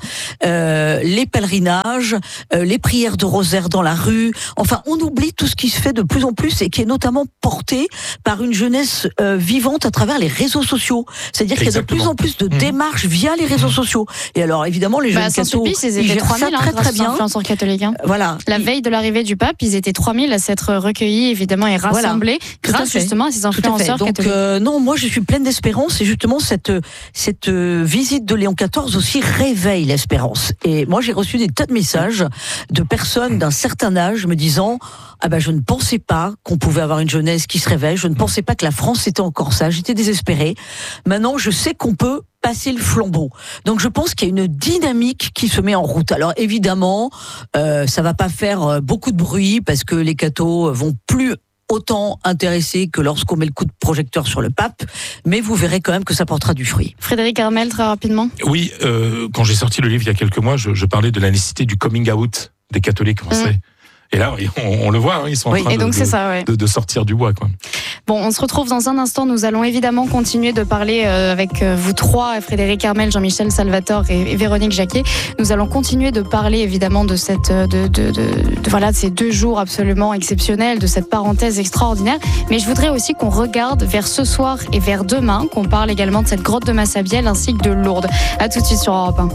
les pèlerinages, les prières de rosaire dans la rue, enfin on oublie tout ce qui se fait de plus en plus et qui est notamment porté par une jeunesse vivante à travers les réseaux sociaux. C'est-à-dire qu'il y a de plus en plus de démarches via les réseaux sociaux. Et alors, évidemment, les jeunes cathos, ils étaient 3000 très bien. Influenceurs catholiques. Voilà. La veille de l'arrivée du pape, ils étaient 3000 à s'être recueillis, évidemment, et rassemblés grâce justement à ces influenceurs catholiques. Donc, non, moi, je suis pleine d'espérance. Et justement, cette visite de Léon XIV aussi réveille l'espérance. Et moi, j'ai reçu des tas de messages de personnes d'un certain âge me disant, je ne pensais pas qu'on pouvait avoir une jeunesse qui se réveille. Je ne pensais pas que la France était encore ça. J'étais désespérée. Maintenant, je sais qu'on peut passer le flambeau. Donc, je pense qu'il y a une dynamique qui se met en route. Alors, évidemment, ça va pas faire beaucoup de bruit parce que les cathos vont plus autant intéressés que lorsqu'on met le coup de projecteur sur le pape, mais vous verrez quand même que ça portera du fruit. Frédéric Hermel, très rapidement. Oui, quand j'ai sorti le livre il y a quelques mois, je parlais de la nécessité du coming out des catholiques français. Et là, on le voit, ils sont en train de sortir du bois, quoi. Bon, on se retrouve dans un instant. Nous allons évidemment continuer de parler avec vous trois, Frédéric Hermel, Jean-Michel Salvatore et Véronique Jacquet. Nous allons continuer de parler évidemment de cette, de ces 2 jours absolument exceptionnels, de cette parenthèse extraordinaire. Mais je voudrais aussi qu'on regarde vers ce soir et vers demain, qu'on parle également de cette grotte de Massabielle ainsi que de Lourdes. À tout de suite sur Europe 1.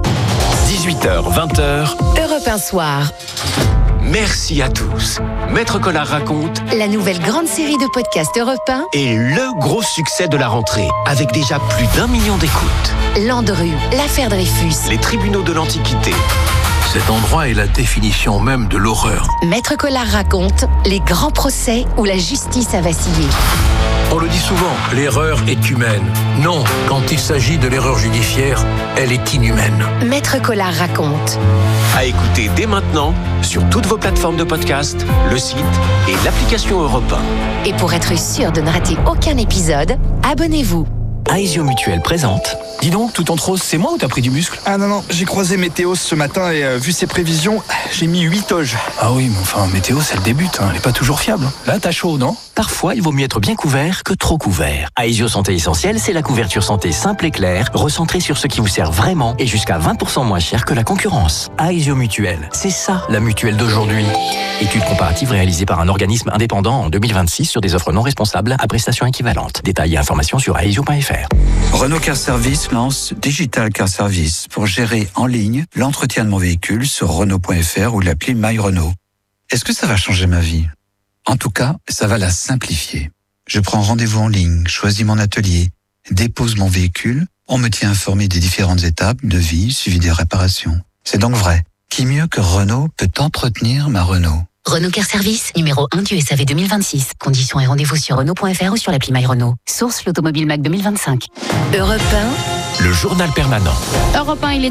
18h, 20h. Europe 1 soir. Merci à tous. Maître Collard raconte la nouvelle grande série de podcasts Europe 1 et le gros succès de la rentrée, avec déjà plus d'1 million d'écoutes. Landru, l'affaire Dreyfus, les tribunaux de l'Antiquité. Cet endroit est la définition même de l'horreur. Maître Collard raconte les grands procès où la justice a vacillé. On le dit souvent, l'erreur est humaine. Non, quand il s'agit de l'erreur judiciaire, elle est inhumaine. Maître Collard raconte. À écouter dès maintenant sur toutes vos plateformes de podcast, le site et l'application Europe 1. Et pour être sûr de ne rater aucun épisode, abonnez-vous. Aesio Mutuelle présente. Dis donc, tout en rose, c'est moi ou t'as pris du muscle? Ah non, j'ai croisé Météo ce matin et vu ses prévisions, j'ai mis 8 oges. Ah oui, mais enfin, Météo, c'est le début, elle est pas toujours fiable. Là, t'as chaud, non? Parfois, il vaut mieux être bien couvert que trop couvert. Aesio Santé Essentielle, c'est la couverture santé simple et claire, recentrée sur ce qui vous sert vraiment et jusqu'à 20% moins cher que la concurrence. Aesio Mutuelle, c'est ça, la mutuelle d'aujourd'hui. Étude comparative réalisée par un organisme indépendant en 2026 sur des offres non responsables à prestations équivalentes. Détails et informations sur aesio.fr. Renault Car Service lance Digital Car Service pour gérer en ligne l'entretien de mon véhicule sur Renault.fr ou l'appli My Renault. Est-ce que ça va changer ma vie? En tout cas, ça va la simplifier. Je prends rendez-vous en ligne, choisis mon atelier, dépose mon véhicule, on me tient informé des différentes étapes de vie suivi des réparations. C'est donc vrai. Qui mieux que Renault peut entretenir ma Renault? Renault Care Service, numéro 1 du SAV 2026. Conditions et rendez-vous sur Renault.fr ou sur l'appli MyRenault. Source l'Automobile Mac 2025. Europe 1. Le journal permanent. Europe 1, il est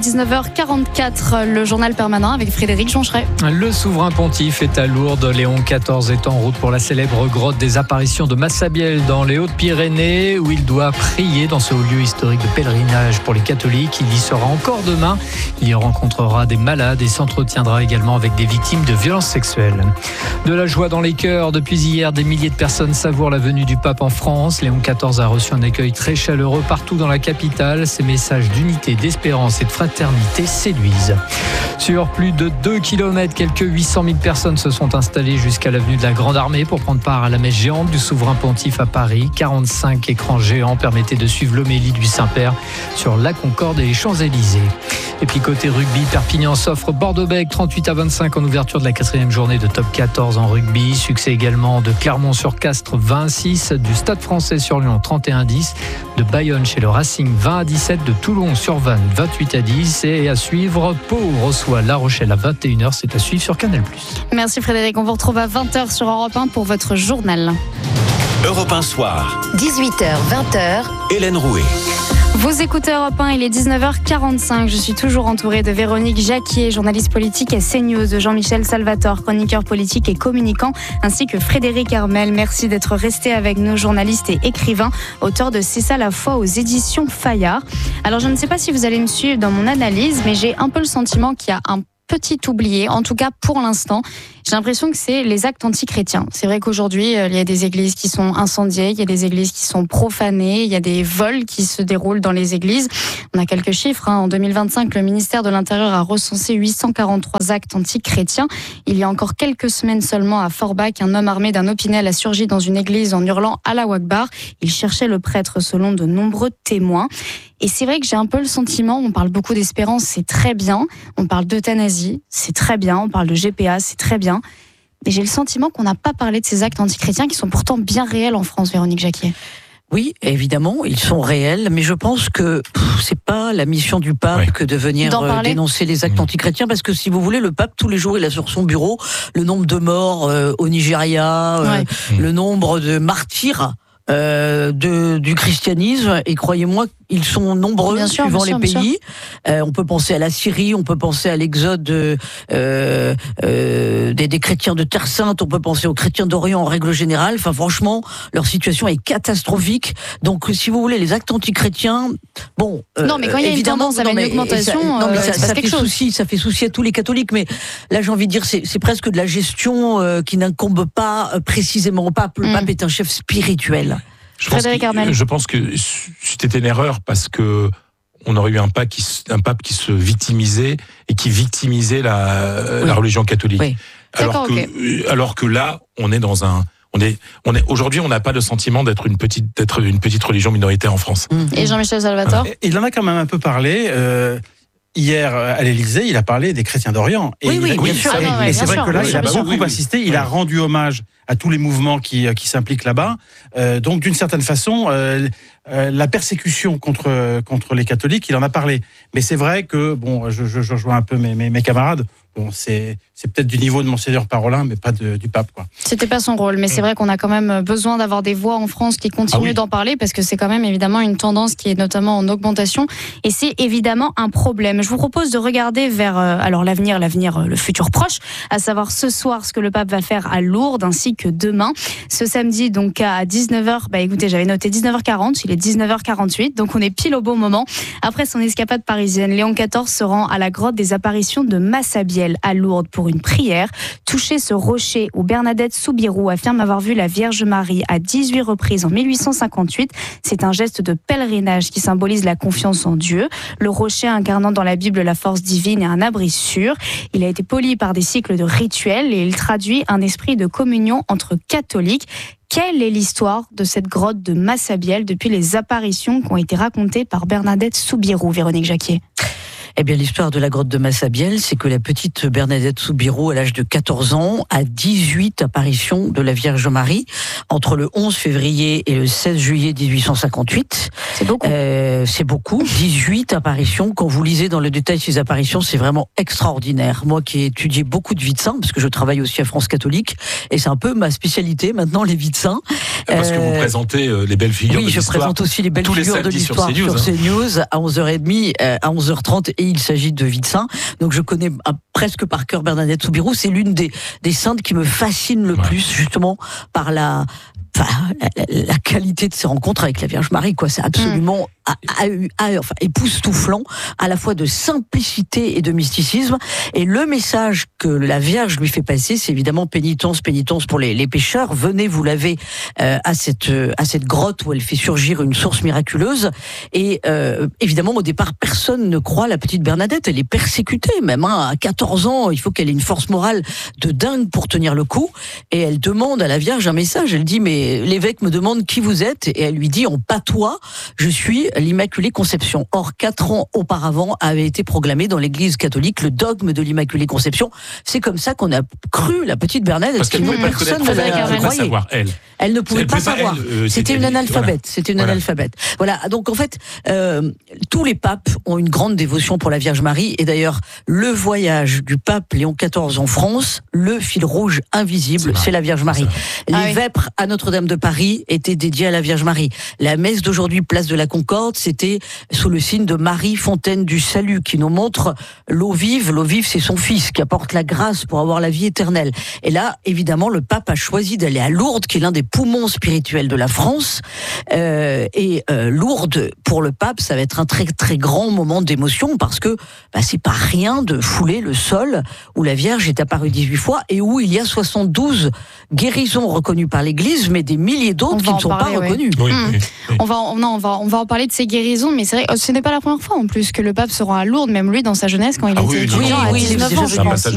19h44, le journal permanent avec Frédéric Joncheret. Le souverain pontife est à Lourdes. Léon XIV est en route pour la célèbre grotte des apparitions de Massabielle dans les Hautes-Pyrénées, où il doit prier dans ce haut lieu historique de pèlerinage pour les catholiques. Il y sera encore demain. Il y rencontrera des malades et s'entretiendra également avec des victimes de violences sexuelles. De la joie dans les cœurs. Depuis hier, des milliers de personnes savourent la venue du pape en France. Léon XIV a reçu un accueil très chaleureux partout dans la capitale. Ces messages d'unité, d'espérance et de fraternité séduisent. Sur plus de 2 km, quelques 800 000 personnes se sont installées jusqu'à l'avenue de la Grande Armée pour prendre part à la messe géante du souverain pontife à Paris. 45 écrans géants permettaient de suivre l'homélie du Saint-Père sur la Concorde et les Champs-Élysées. Et puis côté rugby, Perpignan s'offre Bordeaux-Bègles 38-25 en ouverture de la 4e journée de top 14 en rugby. Succès également de Clermont-sur-Castres 20-6, du Stade Français sur Lyon 31-10, de Bayonne chez le Racing 20-17, de Toulon sur Vannes 28-10 et à suivre Pau reçoit La Rochelle à 21h. C'est à suivre sur Canal+. Merci Frédéric, on vous retrouve à 20h sur Europe 1 pour votre journal. Europe 1 soir. 18h, 20h. Hélène Rouet. Vous écoutez Europe 1, il est 19h45. Je suis toujours entourée de Véronique Jacquier, journaliste politique à CNews, de Jean-Michel Salvatore, chroniqueur politique et communicant, ainsi que Frédéric Hermel. Merci d'être resté avec nous, journaliste et écrivain, auteur de C'est ça la foi aux éditions Fayard. Alors je ne sais pas si vous allez me suivre dans mon analyse, mais j'ai un peu le sentiment qu'il y a un petit oublié, en tout cas pour l'instant. J'ai l'impression que c'est les actes antichrétiens. C'est vrai qu'aujourd'hui, il y a des églises qui sont incendiées, il y a des églises qui sont profanées, il y a des vols qui se déroulent dans les églises. On a quelques chiffres. En 2025, le ministère de l'Intérieur a recensé 843 actes antichrétiens. Il y a encore quelques semaines seulement, à Forbach, un homme armé d'un opinel a surgi dans une église en hurlant « Allahu Akbar ». Il cherchait le prêtre selon de nombreux témoins. Et c'est vrai que j'ai un peu le sentiment, on parle beaucoup d'espérance, c'est très bien. On parle d'euthanasie, c'est très bien. On parle de GPA, c'est très bien. Mais j'ai le sentiment qu'on n'a pas parlé de ces actes antichrétiens qui sont pourtant bien réels en France, Véronique Jacquier. Oui, évidemment, ils sont réels, mais je pense que c'est pas la mission du pape que de venir dénoncer les actes antichrétiens, parce que si vous voulez, le pape, tous les jours, il a sur son bureau le nombre de morts au Nigeria, le nombre de martyrs du christianisme, et croyez-moi, ils sont nombreux suivant les pays. On peut penser à la Syrie, on peut penser à l'exode des chrétiens de Terre Sainte, on peut penser aux chrétiens d'Orient en règle générale. Enfin, franchement, leur situation est catastrophique. Donc, si vous voulez, les actes antichrétiens, bon, non, mais quand il y a une tendance à une augmentation, ça fait souci à tous les catholiques. Mais là, j'ai envie de dire, c'est presque de la gestion qui n'incombe pas précisément au pape. Le pape est un chef spirituel. Je pense que c'était une erreur, parce que on aurait eu un pape qui se victimisait et qui victimisait la religion catholique. Oui. Alors que là, on est dans un, aujourd'hui, on n'a pas le sentiment d'être une petite religion minoritaire en France. Et Jean-Michel Salvatore, il en a quand même un peu parlé. Hier, à l'Élysée, il a parlé des chrétiens d'Orient. Et bien sûr. Et c'est vrai que là, il a beaucoup assisté. Il a rendu hommage à tous les mouvements qui s'impliquent là-bas. Donc, d'une certaine façon, la persécution contre les catholiques, il en a parlé. Mais c'est vrai que, bon, je rejoins un peu mes camarades. Bon, c'est peut-être du niveau de Monseigneur Parolin, mais pas du pape, quoi. C'était pas son rôle, mais c'est vrai qu'on a quand même besoin d'avoir des voix en France qui continuent d'en parler, parce que c'est quand même évidemment une tendance qui est notamment en augmentation, et c'est évidemment un problème. Je vous propose de regarder vers l'avenir, le futur proche, à savoir ce soir ce que le pape va faire à Lourdes, ainsi que demain. Ce samedi, donc à 19h, écoutez, j'avais noté 19h40, il est 19h48, donc on est pile au bon moment. Après son escapade parisienne, Léon XIV se rend à la grotte des apparitions de Massabielle à Lourdes pour une prière. Toucher ce rocher où Bernadette Soubirous affirme avoir vu la Vierge Marie à 18 reprises en 1858, c'est un geste de pèlerinage qui symbolise la confiance en Dieu. Le rocher incarnant dans la Bible la force divine et un abri sûr. Il a été poli par des cycles de rituels et il traduit un esprit de communion entre catholiques. Quelle est l'histoire de cette grotte de Massabielle depuis les apparitions qui ont été racontées par Bernadette Soubirous, Véronique Jacquier? Eh bien, l'histoire de la grotte de Massabielle, c'est que la petite Bernadette Soubirous, à l'âge de 14 ans, a 18 apparitions de la Vierge Marie entre le 11 février et le 16 juillet 1858. C'est beaucoup. C'est beaucoup. 18 apparitions. Quand vous lisez dans le détail ces apparitions, c'est vraiment extraordinaire. Moi qui ai étudié beaucoup de vies de saints, parce que je travaille aussi à France Catholique, et c'est un peu ma spécialité maintenant, les vies de saints. Parce que vous présentez les belles figures de l'histoire. Oui, je présente aussi les belles figures de l'histoire sur CNews à 11h30, à 11h30, et il s'agit de vie de saints. Donc je connais presque par cœur Bernadette Soubirous. C'est l'une des saintes qui me fascine le plus, justement, par la qualité de ces rencontres avec la Vierge Marie, quoi. C'est absolument époustouflant, à la fois de simplicité et de mysticisme. Et le message que la Vierge lui fait passer, c'est évidemment pénitence pour les pécheurs. Venez vous laver à cette grotte où elle fait surgir une source miraculeuse. Et évidemment, au départ, personne ne croit la petite Bernadette. Elle est persécutée, même à 14 ans. Il faut qu'elle ait une force morale de dingue pour tenir le coup. Et elle demande à la Vierge un message. Elle dit, mais l'évêque me demande qui vous êtes, et elle lui dit en patois, je suis l'Immaculée Conception. Or, 4 ans auparavant avait été proclamé dans l'Église catholique le dogme de l'Immaculée Conception. C'est comme ça qu'on a cru la petite Bernadette. Parce qu'elle ne pouvait personne ne la savoir, elle ne pouvait pas savoir. C'était une analphabète. C'était une analphabète. Voilà. Donc en fait, tous les papes ont une grande dévotion pour la Vierge Marie. Et d'ailleurs, le voyage du pape Léon XIV en France, le fil rouge invisible, c'est la Vierge Marie. Les vêpres à Notre-Dame de Paris étaient dédiées à la Vierge Marie. La messe d'aujourd'hui, place de la Concorde, c'était sous le signe de Marie, fontaine du salut, qui nous montre l'eau vive. L'eau vive, c'est son fils qui apporte la grâce pour avoir la vie éternelle. Et là, évidemment, le pape a choisi d'aller à Lourdes, qui est l'un des poumons spirituels de la France. Lourdes, pour le pape, ça va être un très très grand moment d'émotion, parce que c'est pas rien de fouler le sol où la Vierge est apparue 18 fois et où il y a 72 guérisons reconnues par l'Église, mais des milliers d'autres qui ne sont pas reconnues. On va en parler de ces guérisons, mais c'est vrai, ce n'est pas la première fois en plus que le pape se rend à Lourdes, même lui dans sa jeunesse quand il était étudiant à 19 ans, je pense.